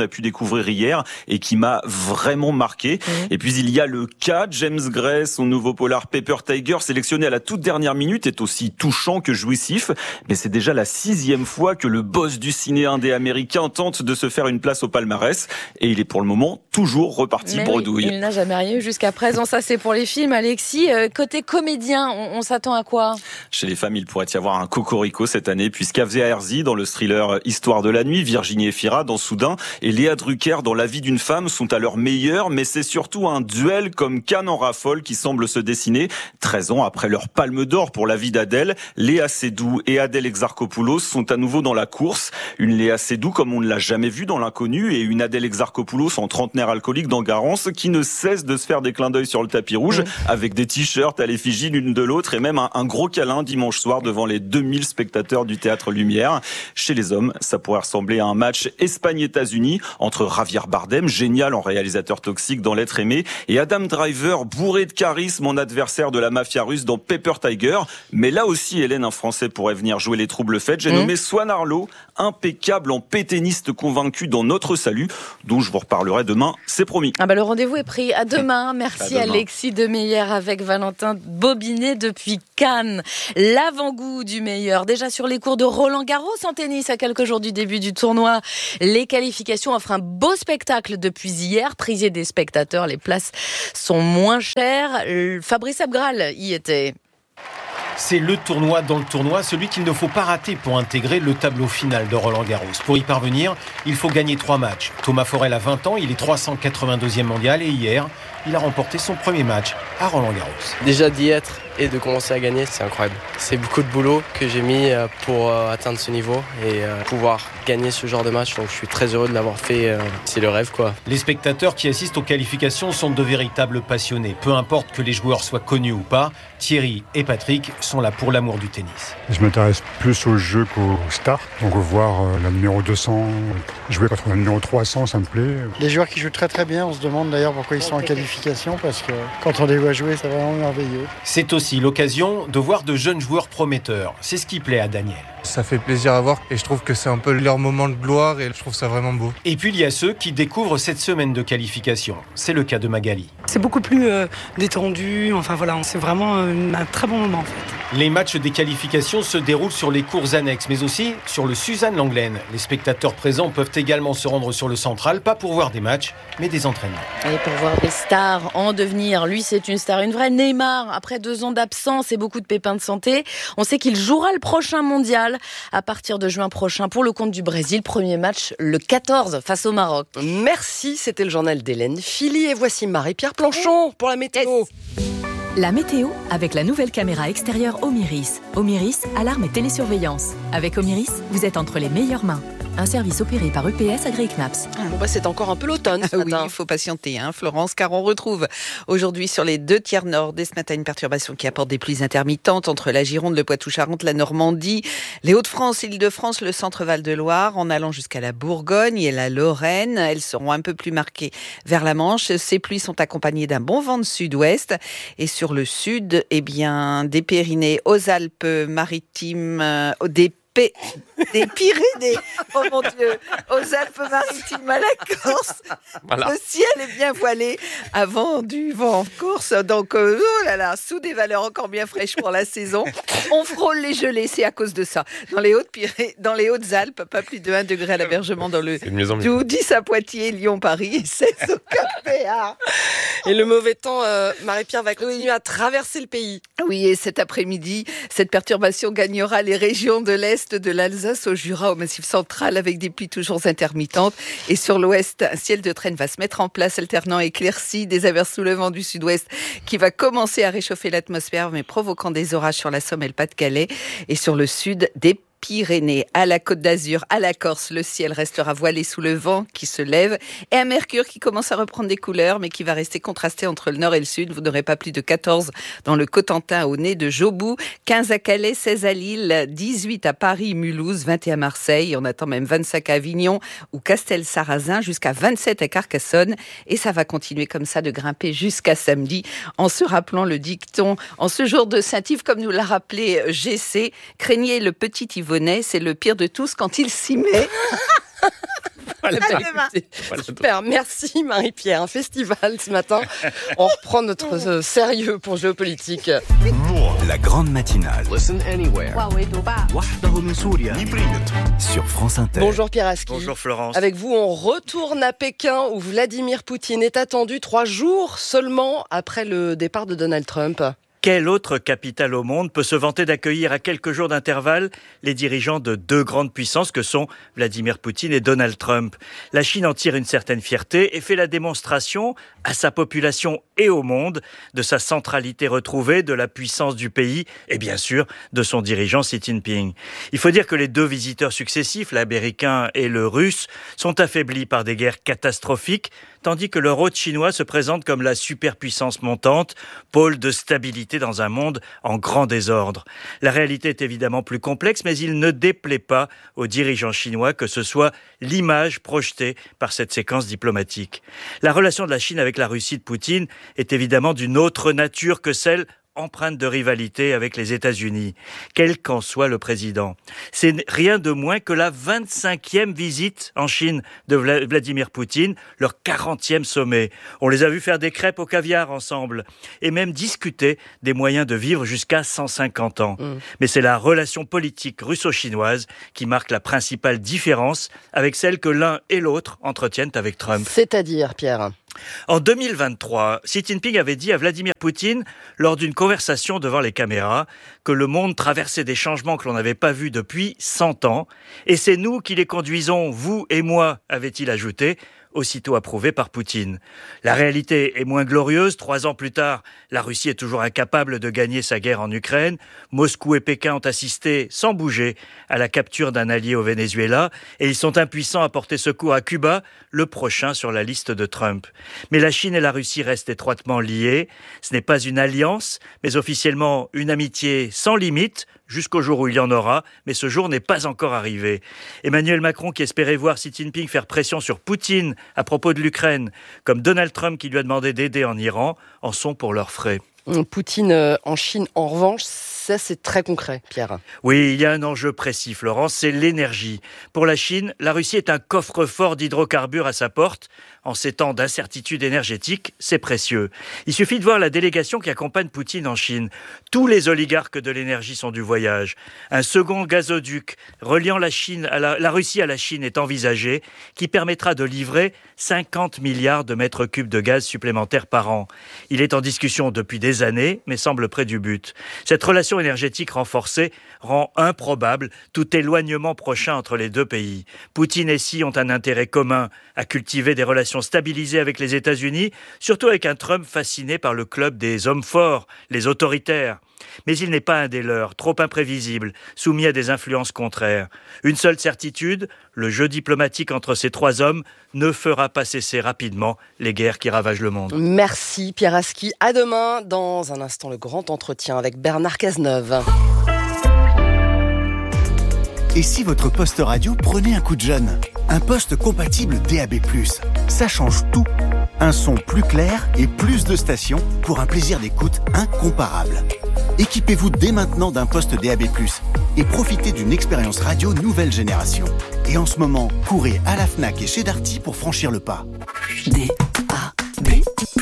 découvrir hier et qui m'a vraiment marqué. Et puis il y a le cas James Gray, son nouveau polar Paper Tiger, sélectionné à la toute dernière minute, est aussi touchant que jouissif. Mais c'est déjà la 6e fois que le boss du ciné indé américain tente de se faire une place au palmarès. Et il est pour le moment toujours reparti bredouille. Il n'a jamais rien eu jusqu'à présent. Ça, c'est pour les films, Alexis. Côté comédien, on s'attend à quoi ? Chez les femmes, il pourrait y avoir un cocorico cette année, puisqu'Avzea Herzi dans le thriller Histoire de la nuit, Virginie Efira dans Soudain et Léa Drucker dans La vie d'une femme sont à leur meilleur, mais c'est surtout un duel comme Cannes en raffole qui semble se dessiner. 13 ans après leur palme d'or pour La vie d'Adèle, Léa Seydoux et Adèle Exarchopoulos sont à nouveau dans la course. Une Léa Seydoux comme on ne l'a jamais vue dans L'Inconnu et une Adèle Exarchopoulos en trentenaire alcoolique dans Garance qui ne cesse de se faire des clins d'œil sur le tapis rouge avec des t-shirts à l'effigie l'une de l'autre et même un gros câlin dimanche soir devant les 2000 spectateurs du Théâtre Lumière. Chez les hommes, ça pourrait ressembler à un match Espagne-États-Unis entre Javier Bardem, génial en réalisateur toxique dans L'être aimé, et Adam Driver, bourré de charisme en adversaire de la mafia russe dans Paper Tiger. Mais là aussi, Hélène, un Français pourrait venir jouer les troubles faits. J'ai nommé Swan Arlo, impeccable en pétainiste convaincu dans Notre Salut, dont je vous reparlerai demain, c'est promis. Le rendez-vous est pris. À demain. Merci à demain. Alexis Demeyer avec Valentin Bobinet depuis Cannes. L'avant-goût du meilleur. Déjà sur les cours de Roland-Garros en tennis à quelques jours du début du tournoi. Les qualifications offrent un beau spectacle depuis hier. Prisé des spectateurs, les places sont moins chères. Fabrice Abgral y était. C'est le tournoi dans le tournoi, celui qu'il ne faut pas rater pour intégrer le tableau final de Roland-Garros. Pour y parvenir, il faut gagner 3 matchs. Thomas Forel a 20 ans, il est 382e mondial et hier, il a remporté son premier match à Roland-Garros. Déjà d'y être et de commencer à gagner, c'est incroyable. C'est beaucoup de boulot que j'ai mis pour atteindre ce niveau et pouvoir gagner ce genre de match. Donc je suis très heureux de l'avoir fait. C'est le rêve, quoi. Les spectateurs qui assistent aux qualifications sont de véritables passionnés. Peu importe que les joueurs soient connus ou pas, Thierry et Patrick sont là pour l'amour du tennis. Je m'intéresse plus au jeu qu'aux stars. Donc voir la numéro 200 jouer contre la numéro 300, ça me plaît. Les joueurs qui jouent très très bien, on se demande d'ailleurs pourquoi ils sont en qualification, parce que quand on les voit jouer, c'est vraiment merveilleux. C'est aussi l'occasion de voir de jeunes joueurs prometteurs. C'est ce qui plaît à Daniel. Ça fait plaisir à voir et je trouve que c'est un peu leur moment de gloire et je trouve ça vraiment beau. Et puis il y a ceux qui découvrent cette semaine de qualification. C'est le cas de Magali. C'est beaucoup plus détendu, enfin voilà, c'est vraiment un très bon moment en fait. Les matchs des qualifications se déroulent sur les cours annexes, mais aussi sur le Suzanne Lenglen. Les spectateurs présents peuvent également se rendre sur le central, pas pour voir des matchs, mais des entraînements. Et pour voir des stars en devenir. Lui, c'est une star, une vraie Neymar. Après 2 ans d'absence et beaucoup de pépins de santé, on sait qu'il jouera le prochain mondial à partir de juin prochain pour le compte du Brésil. Premier match le 14 face au Maroc. Merci, c'était le journal d'Hélène Philly et voici Marie-Pierre Planchon pour la météo. La météo avec la nouvelle caméra extérieure Omiris. Omiris, alarme et télésurveillance. Avec Omiris, vous êtes entre les meilleures mains. Un service opéré par EPS Agri-Knaps. C'est encore un peu l'automne ce matin. Oui, il faut patienter, Florence, car on retrouve aujourd'hui sur les 2 tiers nord dès ce matin une perturbation qui apporte des pluies intermittentes entre la Gironde, le Poitou-Charentes, la Normandie, les Hauts-de-France, l'Île-de-France, le centre-Val de Loire, en allant jusqu'à la Bourgogne et la Lorraine. Elles seront un peu plus marquées vers la Manche. Ces pluies sont accompagnées d'un bon vent de sud-ouest. Et sur le sud, des Pyrénées aux Alpes-Maritimes, des Pyrénées, oh mon Dieu, aux Alpes-Maritimes à la Corse. Voilà. Le ciel est bien voilé avant du vent en Corse. Donc, sous des valeurs encore bien fraîches pour la saison. On frôle les gelées, c'est à cause de ça. Dans les Hautes-Alpes, pas plus de 1 degré à l'Abergement dans le Doubs, 10 à Poitiers, Lyon, Paris et 16 au Cap-Béar. Et le mauvais temps, Marie-Pierre, va continuer à traverser le pays. Oui, et cet après-midi, cette perturbation gagnera les régions de l'Est, de l'Alsace au Jura, au Massif central, avec des pluies toujours intermittentes. Et sur l'ouest, un ciel de traîne va se mettre en place, alternant éclaircies, des averses sous le vent du sud-ouest, qui va commencer à réchauffer l'atmosphère, mais provoquant des orages sur la Somme et le Pas-de-Calais. Et sur le sud, des Pyrénées, à la Côte d'Azur, à la Corse, le ciel restera voilé sous le vent qui se lève et un mercure qui commence à reprendre des couleurs mais qui va rester contrasté entre le nord et le sud. Vous n'aurez pas plus de 14 dans le Cotentin au nez de Jobou, 15 à Calais, 16 à Lille, 18 à Paris, Mulhouse, 21 à Marseille. On attend même 25 à Avignon ou Castel-Sarrazin, jusqu'à 27 à Carcassonne. Et ça va continuer comme ça de grimper jusqu'à samedi en se rappelant le dicton en ce jour de Saint-Yves, comme nous l'a rappelé GC, craignez le petit Yvonnet, c'est le pire de tous quand il s'y met. Voilà. Super, merci Marie-Pierre. Un festival ce matin. On reprend notre sérieux pour géopolitique. La grande matinale. Sur France Inter. Bonjour Pierre Aski. Bonjour Florence. Avec vous, on retourne à Pékin où Vladimir Poutine est attendu 3 jours seulement après le départ de Donald Trump. Quelle autre capitale au monde peut se vanter d'accueillir à quelques jours d'intervalle les dirigeants de 2 grandes puissances que sont Vladimir Poutine et Donald Trump ? La Chine en tire une certaine fierté et fait la démonstration à sa population et au monde de sa centralité retrouvée, de la puissance du pays et bien sûr de son dirigeant Xi Jinping. Il faut dire que les 2 visiteurs successifs, l'américain et le russe, sont affaiblis par des guerres catastrophiques, tandis que leur hôte chinois se présente comme la superpuissance montante, pôle de stabilité dans un monde en grand désordre. La réalité est évidemment plus complexe, mais il ne déplaît pas aux dirigeants chinois que ce soit l'image projetée par cette séquence diplomatique. La relation de la Chine avec la Russie de Poutine est évidemment d'une autre nature que celle empreinte de rivalité avec les États-Unis, quel qu'en soit le président. C'est rien de moins que la 25e visite en Chine de Vladimir Poutine, leur 40e sommet. On les a vus faire des crêpes au caviar ensemble et même discuter des moyens de vivre jusqu'à 150 ans. Mais c'est la relation politique russo-chinoise qui marque la principale différence avec celle que l'un et l'autre entretiennent avec Trump. C'est-à-dire, Pierre ? En 2023, Xi Jinping avait dit à Vladimir Poutine, lors d'une conversation devant les caméras, que le monde traversait des changements que l'on n'avait pas vus depuis 100 ans. Et c'est nous qui les conduisons, vous et moi, avait-il ajouté, aussitôt approuvé par Poutine. La réalité est moins glorieuse. 3 ans plus tard, la Russie est toujours incapable de gagner sa guerre en Ukraine. Moscou et Pékin ont assisté, sans bouger, à la capture d'un allié au Venezuela et ils sont impuissants à porter secours à Cuba, le prochain sur la liste de Trump. Mais la Chine et la Russie restent étroitement liées. Ce n'est pas une alliance, mais officiellement une amitié sans limite, jusqu'au jour où il y en aura, mais ce jour n'est pas encore arrivé. Emmanuel Macron, qui espérait voir Xi Jinping faire pression sur Poutine à propos de l'Ukraine, comme Donald Trump qui lui a demandé d'aider en Iran, en sont pour leurs frais. Poutine en Chine, en revanche, ça c'est très concret, Pierre. Oui, il y a un enjeu précis, Florence, c'est l'énergie. Pour la Chine, la Russie est un coffre-fort d'hydrocarbures à sa porte. En ces temps d'incertitude énergétique, c'est précieux. Il suffit de voir la délégation qui accompagne Poutine en Chine. Tous les oligarques de l'énergie sont du voyage. Un second gazoduc reliant la Russie à la Chine est envisagé, qui permettra de livrer 50 milliards de mètres cubes de gaz supplémentaires par an. Il est en discussion depuis des années, mais semble près du but. Cette relation énergétique renforcée rend improbable tout éloignement prochain entre les 2 pays. Poutine et Xi ont un intérêt commun à cultiver des relations stabilisées avec les États-Unis, surtout avec un Trump fasciné par le club des hommes forts, les autoritaires. Mais il n'est pas un des leurs, trop imprévisible, soumis à des influences contraires. Une seule certitude, le jeu diplomatique entre ces 3 hommes ne fera pas cesser rapidement les guerres qui ravagent le monde. Merci Pierre Aski. À demain, dans un instant, le grand entretien avec Bernard Cazeneuve. Et si votre poste radio prenait un coup de jeune ? Un poste compatible DAB+. Ça change tout. Un son plus clair et plus de stations pour un plaisir d'écoute incomparable. Équipez-vous dès maintenant d'un poste DAB+, et profitez d'une expérience radio nouvelle génération. Et en ce moment, courez à la Fnac et chez Darty pour franchir le pas. DAB+.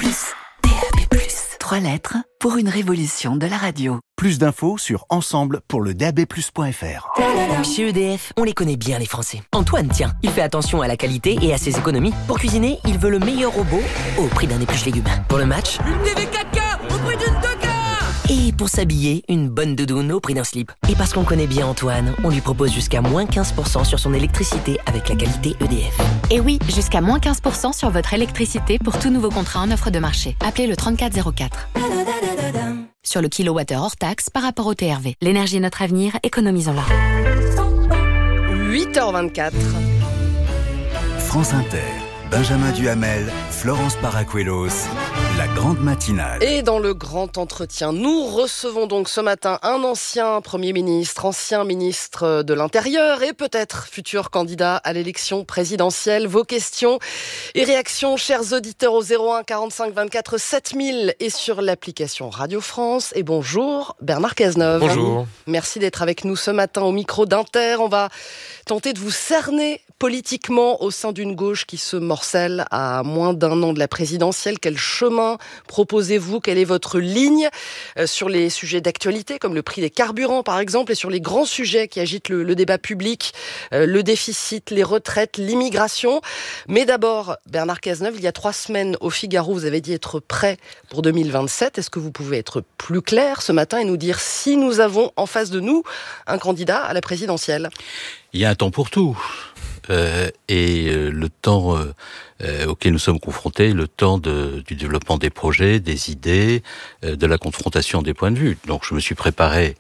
3 lettres pour une révolution de la radio. Plus d'infos sur ensemble pour le DAB+.fr. Chez EDF, on les connaît bien les Français. Antoine, tiens, il fait attention à la qualité et à ses économies. Pour cuisiner, il veut le meilleur robot au prix d'un épluche légumes. Pour le match, une TV 4K au prix d'une 2K. Et pour s'habiller, une bonne doudoune au prix d'un slip. Et parce qu'on connaît bien Antoine, on lui propose jusqu'à moins 15% sur son électricité avec la qualité EDF. Et oui, jusqu'à moins 15% sur votre électricité pour tout nouveau contrat en offre de marché. Appelez le 3404. Sur le kilowattheure hors taxe par rapport au TRV. L'énergie est notre avenir, économisons-la. 8h24. France Inter, Benjamin Duhamel, Florence Paracuelos, la grande matinale. Et dans le grand entretien, nous recevons donc ce matin un ancien Premier ministre, ancien ministre de l'Intérieur et peut-être futur candidat à l'élection présidentielle. Vos questions et réactions, chers auditeurs, au 01 45 24 7000 et sur l'application Radio France. Et bonjour Bernard Cazeneuve. Bonjour. Merci d'être avec nous ce matin au micro d'Inter. On va tenter de vous cerner politiquement au sein d'une gauche qui se morcelle à moins d'un an de la présidentielle? Quel chemin proposez-vous? Quelle est votre ligne sur les sujets d'actualité comme le prix des carburants par exemple et sur les grands sujets qui agitent le débat public, le déficit, les retraites, l'immigration? Mais d'abord, Bernard Cazeneuve, il y a 3 semaines au Figaro, vous avez dit être prêt pour 2027. Est-ce que vous pouvez être plus clair ce matin et nous dire si nous avons en face de nous un candidat à la présidentielle? Il y a un temps pour tout. Le temps auquel nous sommes confrontés, le temps du développement des projets, des idées, de la confrontation des points de vue. Donc je me suis préparé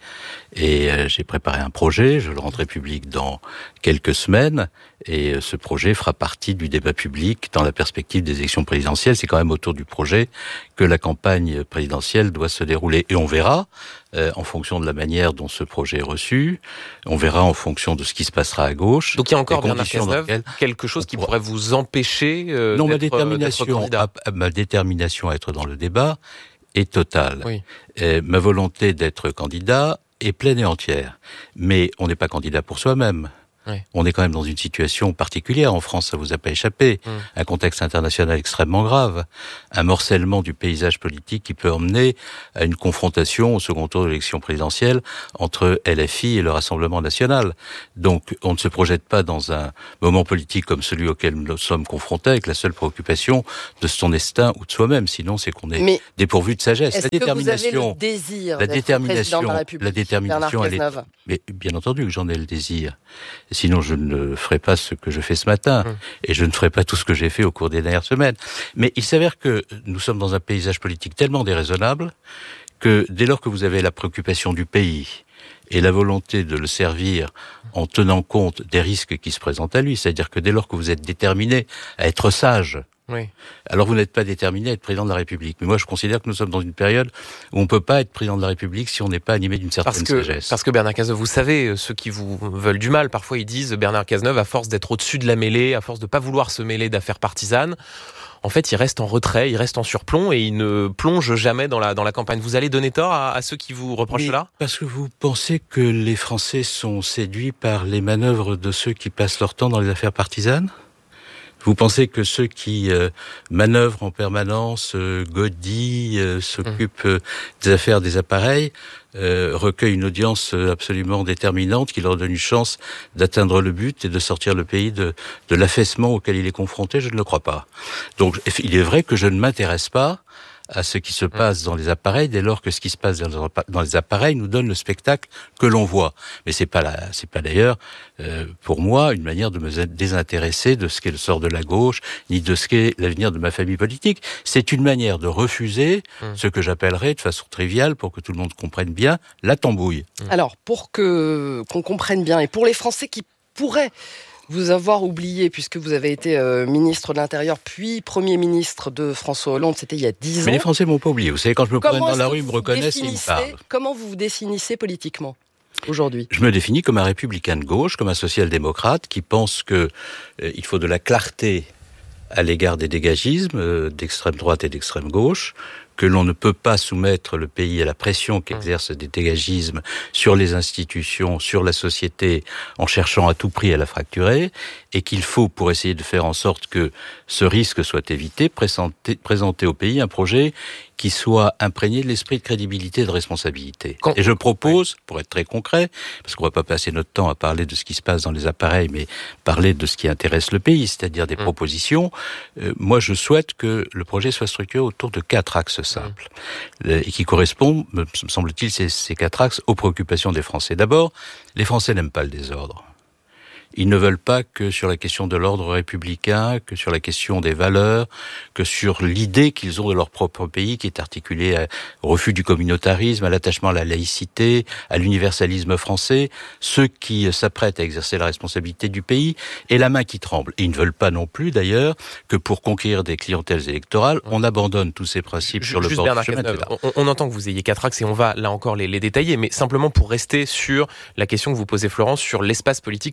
et j'ai préparé un projet, je le rendrai public dans quelques semaines et ce projet fera partie du débat public dans la perspective des élections présidentielles. C'est quand même autour du projet que la campagne présidentielle doit se dérouler et on verra en fonction de la manière dont ce projet est reçu, on verra en fonction de ce qui se passera à gauche. Donc il y a encore, Bernard Cazeneuve, quelque chose qui pourrait vous empêcher non, d'être candidat. Ma détermination à être dans le débat est totale. Oui. Ma volonté d'être candidat est pleine et entière. Mais on n'est pas candidat pour soi-même. Oui. On est quand même dans une situation particulière en France, ça vous a pas échappé. Un contexte international extrêmement grave, un morcellement du paysage politique qui peut emmener à une confrontation au second tour de l'élection présidentielle entre LFI et le Rassemblement national. Donc on ne se projette pas dans un moment politique comme celui auquel nous sommes confrontés avec la seule préoccupation de son destin ou de soi-même, sinon c'est qu'on est dépourvu de sagesse. Est-ce que vous avez le désir d'être président de la République, la détermination, elle est... Mais bien entendu que j'en ai le désir. Sinon, je ne ferai pas ce que je fais ce matin. Et je ne ferai pas tout ce que j'ai fait au cours des dernières semaines. Mais il s'avère que nous sommes dans un paysage politique tellement déraisonnable que dès lors que vous avez la préoccupation du pays et la volonté de le servir en tenant compte des risques qui se présentent à lui, c'est-à-dire que dès lors que vous êtes déterminé à être sage, oui. Alors vous n'êtes pas déterminé à être président de la République. Mais moi je considère que nous sommes dans une période où on ne peut pas être président de la République si on n'est pas animé d'une certaine sagesse. Parce que Bernard Cazeneuve, vous savez, ceux qui vous veulent du mal, parfois ils disent Bernard Cazeneuve, à force d'être au-dessus de la mêlée, à force de ne pas vouloir se mêler d'affaires partisanes, en fait il reste en retrait, il reste en surplomb et il ne plonge jamais dans la campagne. Vous allez donner tort à ceux qui vous reprochent cela ? Parce que vous pensez que les Français sont séduits par les manœuvres de ceux qui passent leur temps dans les affaires partisanes ? Vous pensez que ceux qui manœuvrent en permanence, godillent, s'occupent des affaires des appareils, recueillent une audience absolument déterminante qui leur donne une chance d'atteindre le but et de sortir le pays de l'affaissement auquel il est confronté? Je ne le crois pas. Donc il est vrai que je ne m'intéresse pas à ce qui se passe dans les appareils dès lors que ce qui se passe dans les appareils nous donne le spectacle que l'on voit. Mais c'est pas d'ailleurs pour moi une manière de me désintéresser de ce qu'est le sort de la gauche ni de ce qu'est l'avenir de ma famille politique. C'est une manière de refuser ce que j'appellerais de façon triviale pour que tout le monde comprenne bien la tambouille. Alors pour qu'on comprenne bien et pour les Français qui pourraient vous avoir oublié, puisque vous avez été ministre de l'Intérieur, puis Premier ministre de François Hollande, c'était il y a 10 ans. Mais les Français m'ont pas oublié. Vous savez, quand je me promène dans la rue, ils me reconnaissent et ils me parlent. Comment vous vous définissez politiquement aujourd'hui? Je me définis comme un républicain de gauche, comme un social-démocrate qui pense que il faut de la clarté à l'égard des dégagismes d'extrême droite et d'extrême gauche, que l'on ne peut pas soumettre le pays à la pression qu'exercent des dégagismes sur les institutions, sur la société, en cherchant à tout prix à la fracturer, et qu'il faut, pour essayer de faire en sorte que ce risque soit évité, présenter au pays un projet qui soit imprégné de l'esprit de crédibilité et de responsabilité. Et je propose, pour être très concret, parce qu'on ne va pas passer notre temps à parler de ce qui se passe dans les appareils, mais parler de ce qui intéresse le pays, c'est-à-dire des propositions, moi je souhaite que le projet soit structuré autour de 4 axes simples, et qui correspondent, me semble-t-il, ces 4 axes aux préoccupations des Français. D'abord, les Français n'aiment pas le désordre. Ils ne veulent pas que sur la question de l'ordre républicain, que sur la question des valeurs, que sur l'idée qu'ils ont de leur propre pays qui est articulée au refus du communautarisme, à l'attachement à la laïcité, à l'universalisme français, ceux qui s'apprêtent à exercer la responsabilité du pays aient la main qui tremble. Et ils ne veulent pas non plus, d'ailleurs, que pour conquérir des clientèles électorales, on abandonne tous ces principes sur le bord du chemin. On entend que vous ayez 4 axes et on va là encore les détailler, mais simplement pour rester sur la question que vous posez, Florence, sur l'espace politique que vous occupez.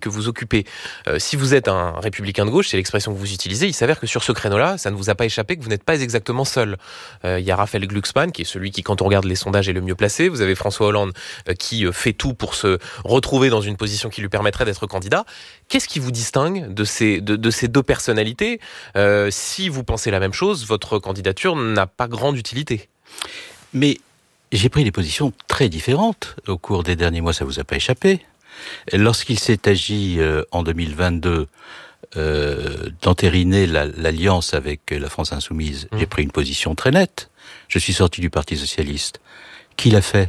occupé. Si vous êtes un républicain de gauche, c'est l'expression que vous utilisez, il s'avère que sur ce créneau-là, ça ne vous a pas échappé que vous n'êtes pas exactement seul. Il y a Raphaël Glucksmann, qui est celui qui, quand on regarde les sondages, est le mieux placé. Vous avez François Hollande, qui fait tout pour se retrouver dans une position qui lui permettrait d'être candidat. Qu'est-ce qui vous distingue de ces deux personnalités ? Si vous pensez la même chose, votre candidature n'a pas grande utilité. Mais j'ai pris des positions très différentes au cours des derniers mois, ça vous a pas échappé. Lorsqu'il s'est agi en 2022 d'entériner l'alliance avec la France Insoumise, j'ai pris une position très nette. Je suis sorti du Parti Socialiste. Qui l'a fait ?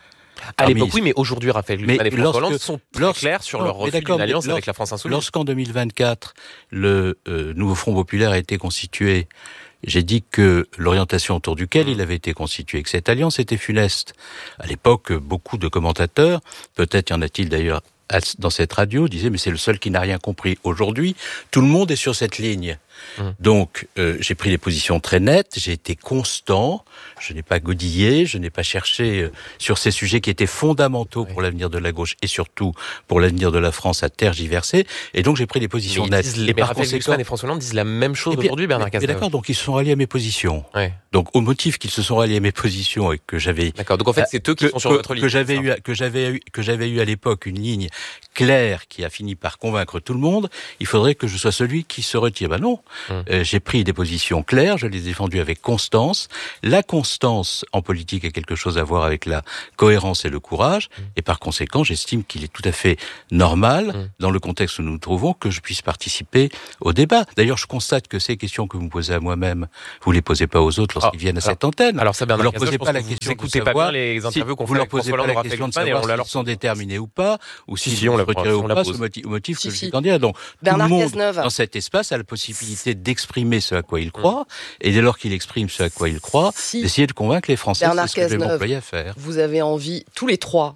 À l'époque, oui, mais aujourd'hui, Raphaël Glucksmann et François Hollande sont très clairs sur leur refus d'une alliance avec la France Insoumise. Lorsqu'en 2024, le nouveau Front Populaire a été constitué, j'ai dit que l'orientation autour duquel il avait été constitué, que cette alliance était funeste. À l'époque, beaucoup de commentateurs, peut-être y en a-t-il d'ailleurs dans cette radio, disaient mais c'est le seul qui n'a rien compris. Aujourd'hui, tout le monde est sur cette ligne. Donc, j'ai pris des positions très nettes, j'ai été constant, je n'ai pas godillé, je n'ai pas cherché sur ces sujets qui étaient fondamentaux pour l'avenir de la gauche et surtout pour l'avenir de la France à tergiverser. Et donc, j'ai pris des positions nettes. Et par Raphaël Glucksmann et François Hollande disent la même chose aujourd'hui, Bernard Cazeneuve. D'accord, donc ils se sont ralliés à mes positions. Ouais. Donc, au motif qu'ils se sont ralliés à mes positions et que j'avais... D'accord, donc en fait, c'est eux qui sont sur votre ligne. Que j'avais eu à l'époque une ligne claire qui a fini par convaincre tout le monde, il faudrait que je sois celui qui se retire. Ben non. J'ai pris des positions claires, je les ai défendues avec constance. La constance en politique a quelque chose à voir avec la cohérence et le courage, et par conséquent, j'estime qu'il est tout à fait normal, dans le contexte où nous nous trouvons, que je puisse participer au débat. D'ailleurs, je constate que ces questions que vous me posez à moi-même, vous les posez pas aux autres lorsqu'ils viennent à cette antenne. Alors ça, Bernard vous leur posez pas la question de savoir les interviews qu'on vous leur posez pas la question de savoir s'ils sont déterminés ou pas, ou s'ils sont retirés ou pas, au motif que je suis candidat. Donc, tout le monde dans cet espace a la possibilité d'exprimer ce à quoi il croit, et dès lors qu'il exprime ce à quoi il croit, d'essayer de convaincre les Français. Bernard c'est ce que je vais m'employer à faire. Vous avez envie, tous les trois,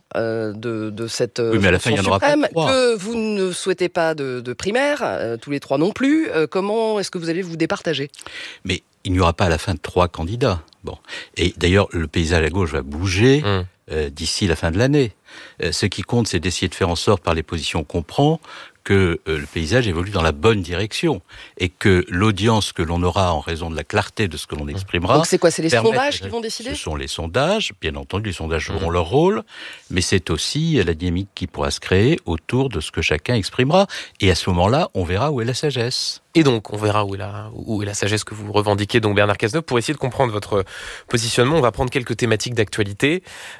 de cette oui, mais à la fin, il y en aura pas trois. Que vous ne souhaitez pas de primaire, tous les trois non plus. Comment est-ce que vous allez vous départager ? Mais il n'y aura pas à la fin 3 candidats. Bon. Et d'ailleurs, le paysage à gauche va bouger d'ici la fin de l'année. Ce qui compte, c'est d'essayer de faire en sorte, par les positions qu'on prend, que le paysage évolue dans la bonne direction et que l'audience que l'on aura en raison de la clarté de ce que l'on exprimera... Donc c'est quoi ? C'est les sondages qui vont décider ? Ce sont les sondages, bien entendu, les sondages joueront leur rôle, mais c'est aussi la dynamique qui pourra se créer autour de ce que chacun exprimera. Et à ce moment-là, on verra où est la sagesse. Et donc, on verra où est la sagesse que vous revendiquez, donc Bernard Cazeneuve. Pour essayer de comprendre votre positionnement, on va prendre quelques thématiques d'actualité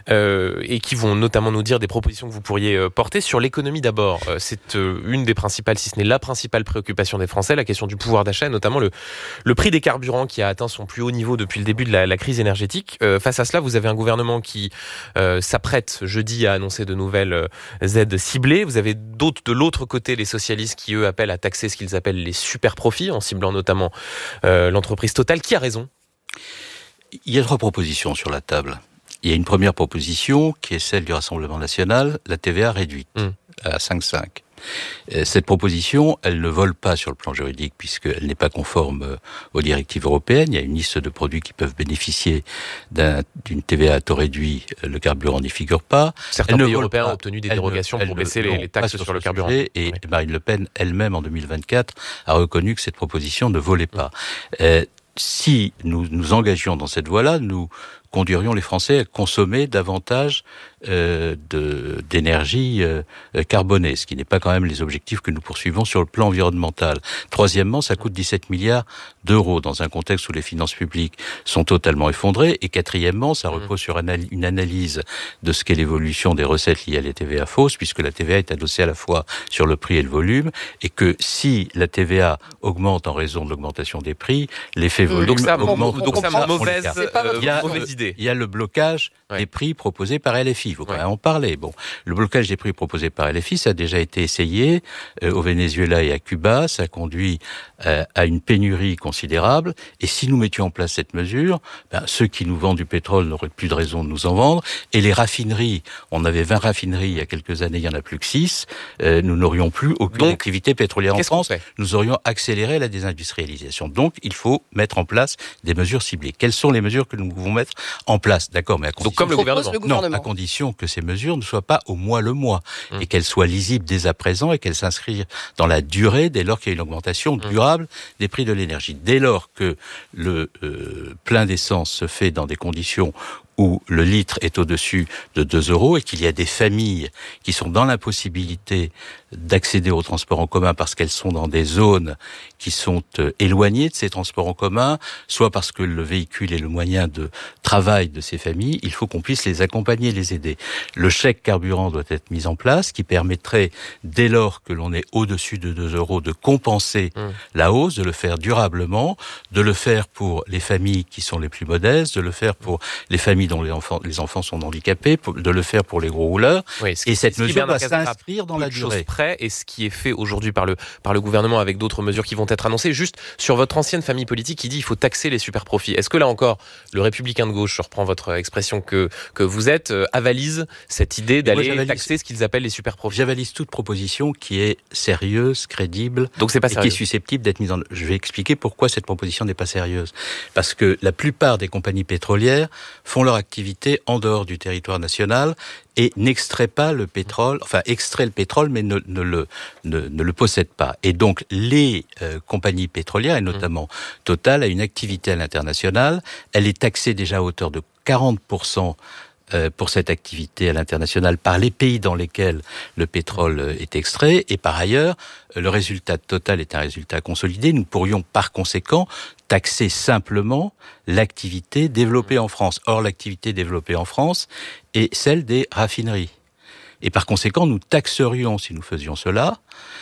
et qui vont notamment nous dire des propositions que vous pourriez porter sur l'économie d'abord. C'est une des principales, si ce n'est la principale préoccupation des Français, la question du pouvoir d'achat, et notamment le prix des carburants qui a atteint son plus haut niveau depuis le début de la crise énergétique. Face à cela, vous avez un gouvernement qui s'apprête jeudi à annoncer de nouvelles aides ciblées. Vous avez d'autres, de l'autre côté, les socialistes qui, eux, appellent à taxer ce qu'ils appellent les super profits, en ciblant notamment l'entreprise Total. Qui a raison ? Il y a 3 propositions sur la table. Il y a une première proposition qui est celle du Rassemblement national, la TVA réduite à 5,5. Cette proposition, elle ne vole pas sur le plan juridique puisqu'elle n'est pas conforme aux directives européennes. Il y a une liste de produits qui peuvent bénéficier d'une TVA à taux réduit. Le carburant n'y figure pas. Certains pays européens ont obtenu des dérogations pour baisser les taxes sur le carburant. Et Marine Le Pen elle-même en 2024 a reconnu que cette proposition ne volait pas. Si nous nous engagions dans cette voie-là, nous conduirions les Français à consommer davantage d'énergie carbonée, ce qui n'est pas quand même les objectifs que nous poursuivons sur le plan environnemental. Troisièmement, ça coûte 17 milliards d'euros dans un contexte où les finances publiques sont totalement effondrées. Et quatrièmement, ça repose sur une analyse de ce qu'est l'évolution des recettes liées à la TVA fausse, puisque la TVA est adossée à la fois sur le prix et le volume, et que si la TVA augmente en raison de l'augmentation des prix, l'effet volume augmente. Donc ça, mauvaise idée. Il y a le blocage des prix proposés par LFI. Il faut quand même en parler. Bon, le blocage des prix proposés par LFI, ça a déjà été essayé au Venezuela et à Cuba. Ça conduit à une pénurie considérable. Et si nous mettions en place cette mesure, ceux qui nous vendent du pétrole n'auraient plus de raison de nous en vendre. Et les raffineries, on avait 20 raffineries il y a quelques années, il n'y en a plus que 6. Nous n'aurions plus aucune activité pétrolière en France. Nous aurions accéléré la désindustrialisation. Donc, il faut mettre en place des mesures ciblées. Quelles sont les mesures que nous pouvons mettre en place. D'accord, mais à condition, donc comme le gouvernement. Non, à condition que ces mesures ne soient pas au mois le mois et qu'elles soient lisibles dès à présent et qu'elles s'inscrivent dans la durée dès lors qu'il y a une augmentation durable des prix de l'énergie. Dès lors que le plein d'essence se fait dans des conditions où le litre est au-dessus de 2 € et qu'il y a des familles qui sont dans l'impossibilité d'accéder aux transports en commun parce qu'elles sont dans des zones qui sont éloignées de ces transports en commun, soit parce que le véhicule est le moyen de travail de ces familles, il faut qu'on puisse les accompagner, les aider. Le chèque carburant doit être mis en place, qui permettrait, dès lors que l'on est au-dessus de 2 € de compenser la hausse, de le faire durablement, de le faire pour les familles qui sont les plus modestes, de le faire pour les familles dont les enfants sont handicapés, de le faire pour les gros rouleurs. Oui, et cette mesure va s'inscrire dans la durée. Et ce qui est fait aujourd'hui par le gouvernement avec d'autres mesures qui vont être annoncées, juste sur votre ancienne famille politique qui dit il faut taxer les super profits. Est-ce que là encore, le républicain de gauche, je reprends votre expression que vous êtes, avalise cette idée d'aller taxer ce qu'ils appellent les super profits? J'avalise toute proposition qui est sérieuse, crédible, donc c'est pas et qui est susceptible d'être mise en œuvre. Je vais expliquer pourquoi cette proposition n'est pas sérieuse. Parce que la plupart des compagnies pétrolières font leur activité en dehors du territoire national et n'extrait pas le pétrole, enfin extrait le pétrole mais ne le possède pas. Et donc les compagnies pétrolières, et notamment Total, a une activité à l'international. Elle est taxée déjà à hauteur de 40% pour cette activité à l'international par les pays dans lesquels le pétrole est extrait. Et par ailleurs, le résultat de Total est un résultat consolidé. Nous pourrions par conséquent taxer simplement l'activité développée en France. Or, l'activité développée en France est celle des raffineries. Et par conséquent, nous taxerions, si nous faisions cela,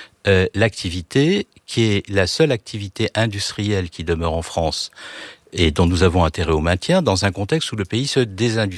l'activité qui est la seule activité industrielle qui demeure en France et dont nous avons intérêt au maintien dans un contexte où le pays se désindustrialise.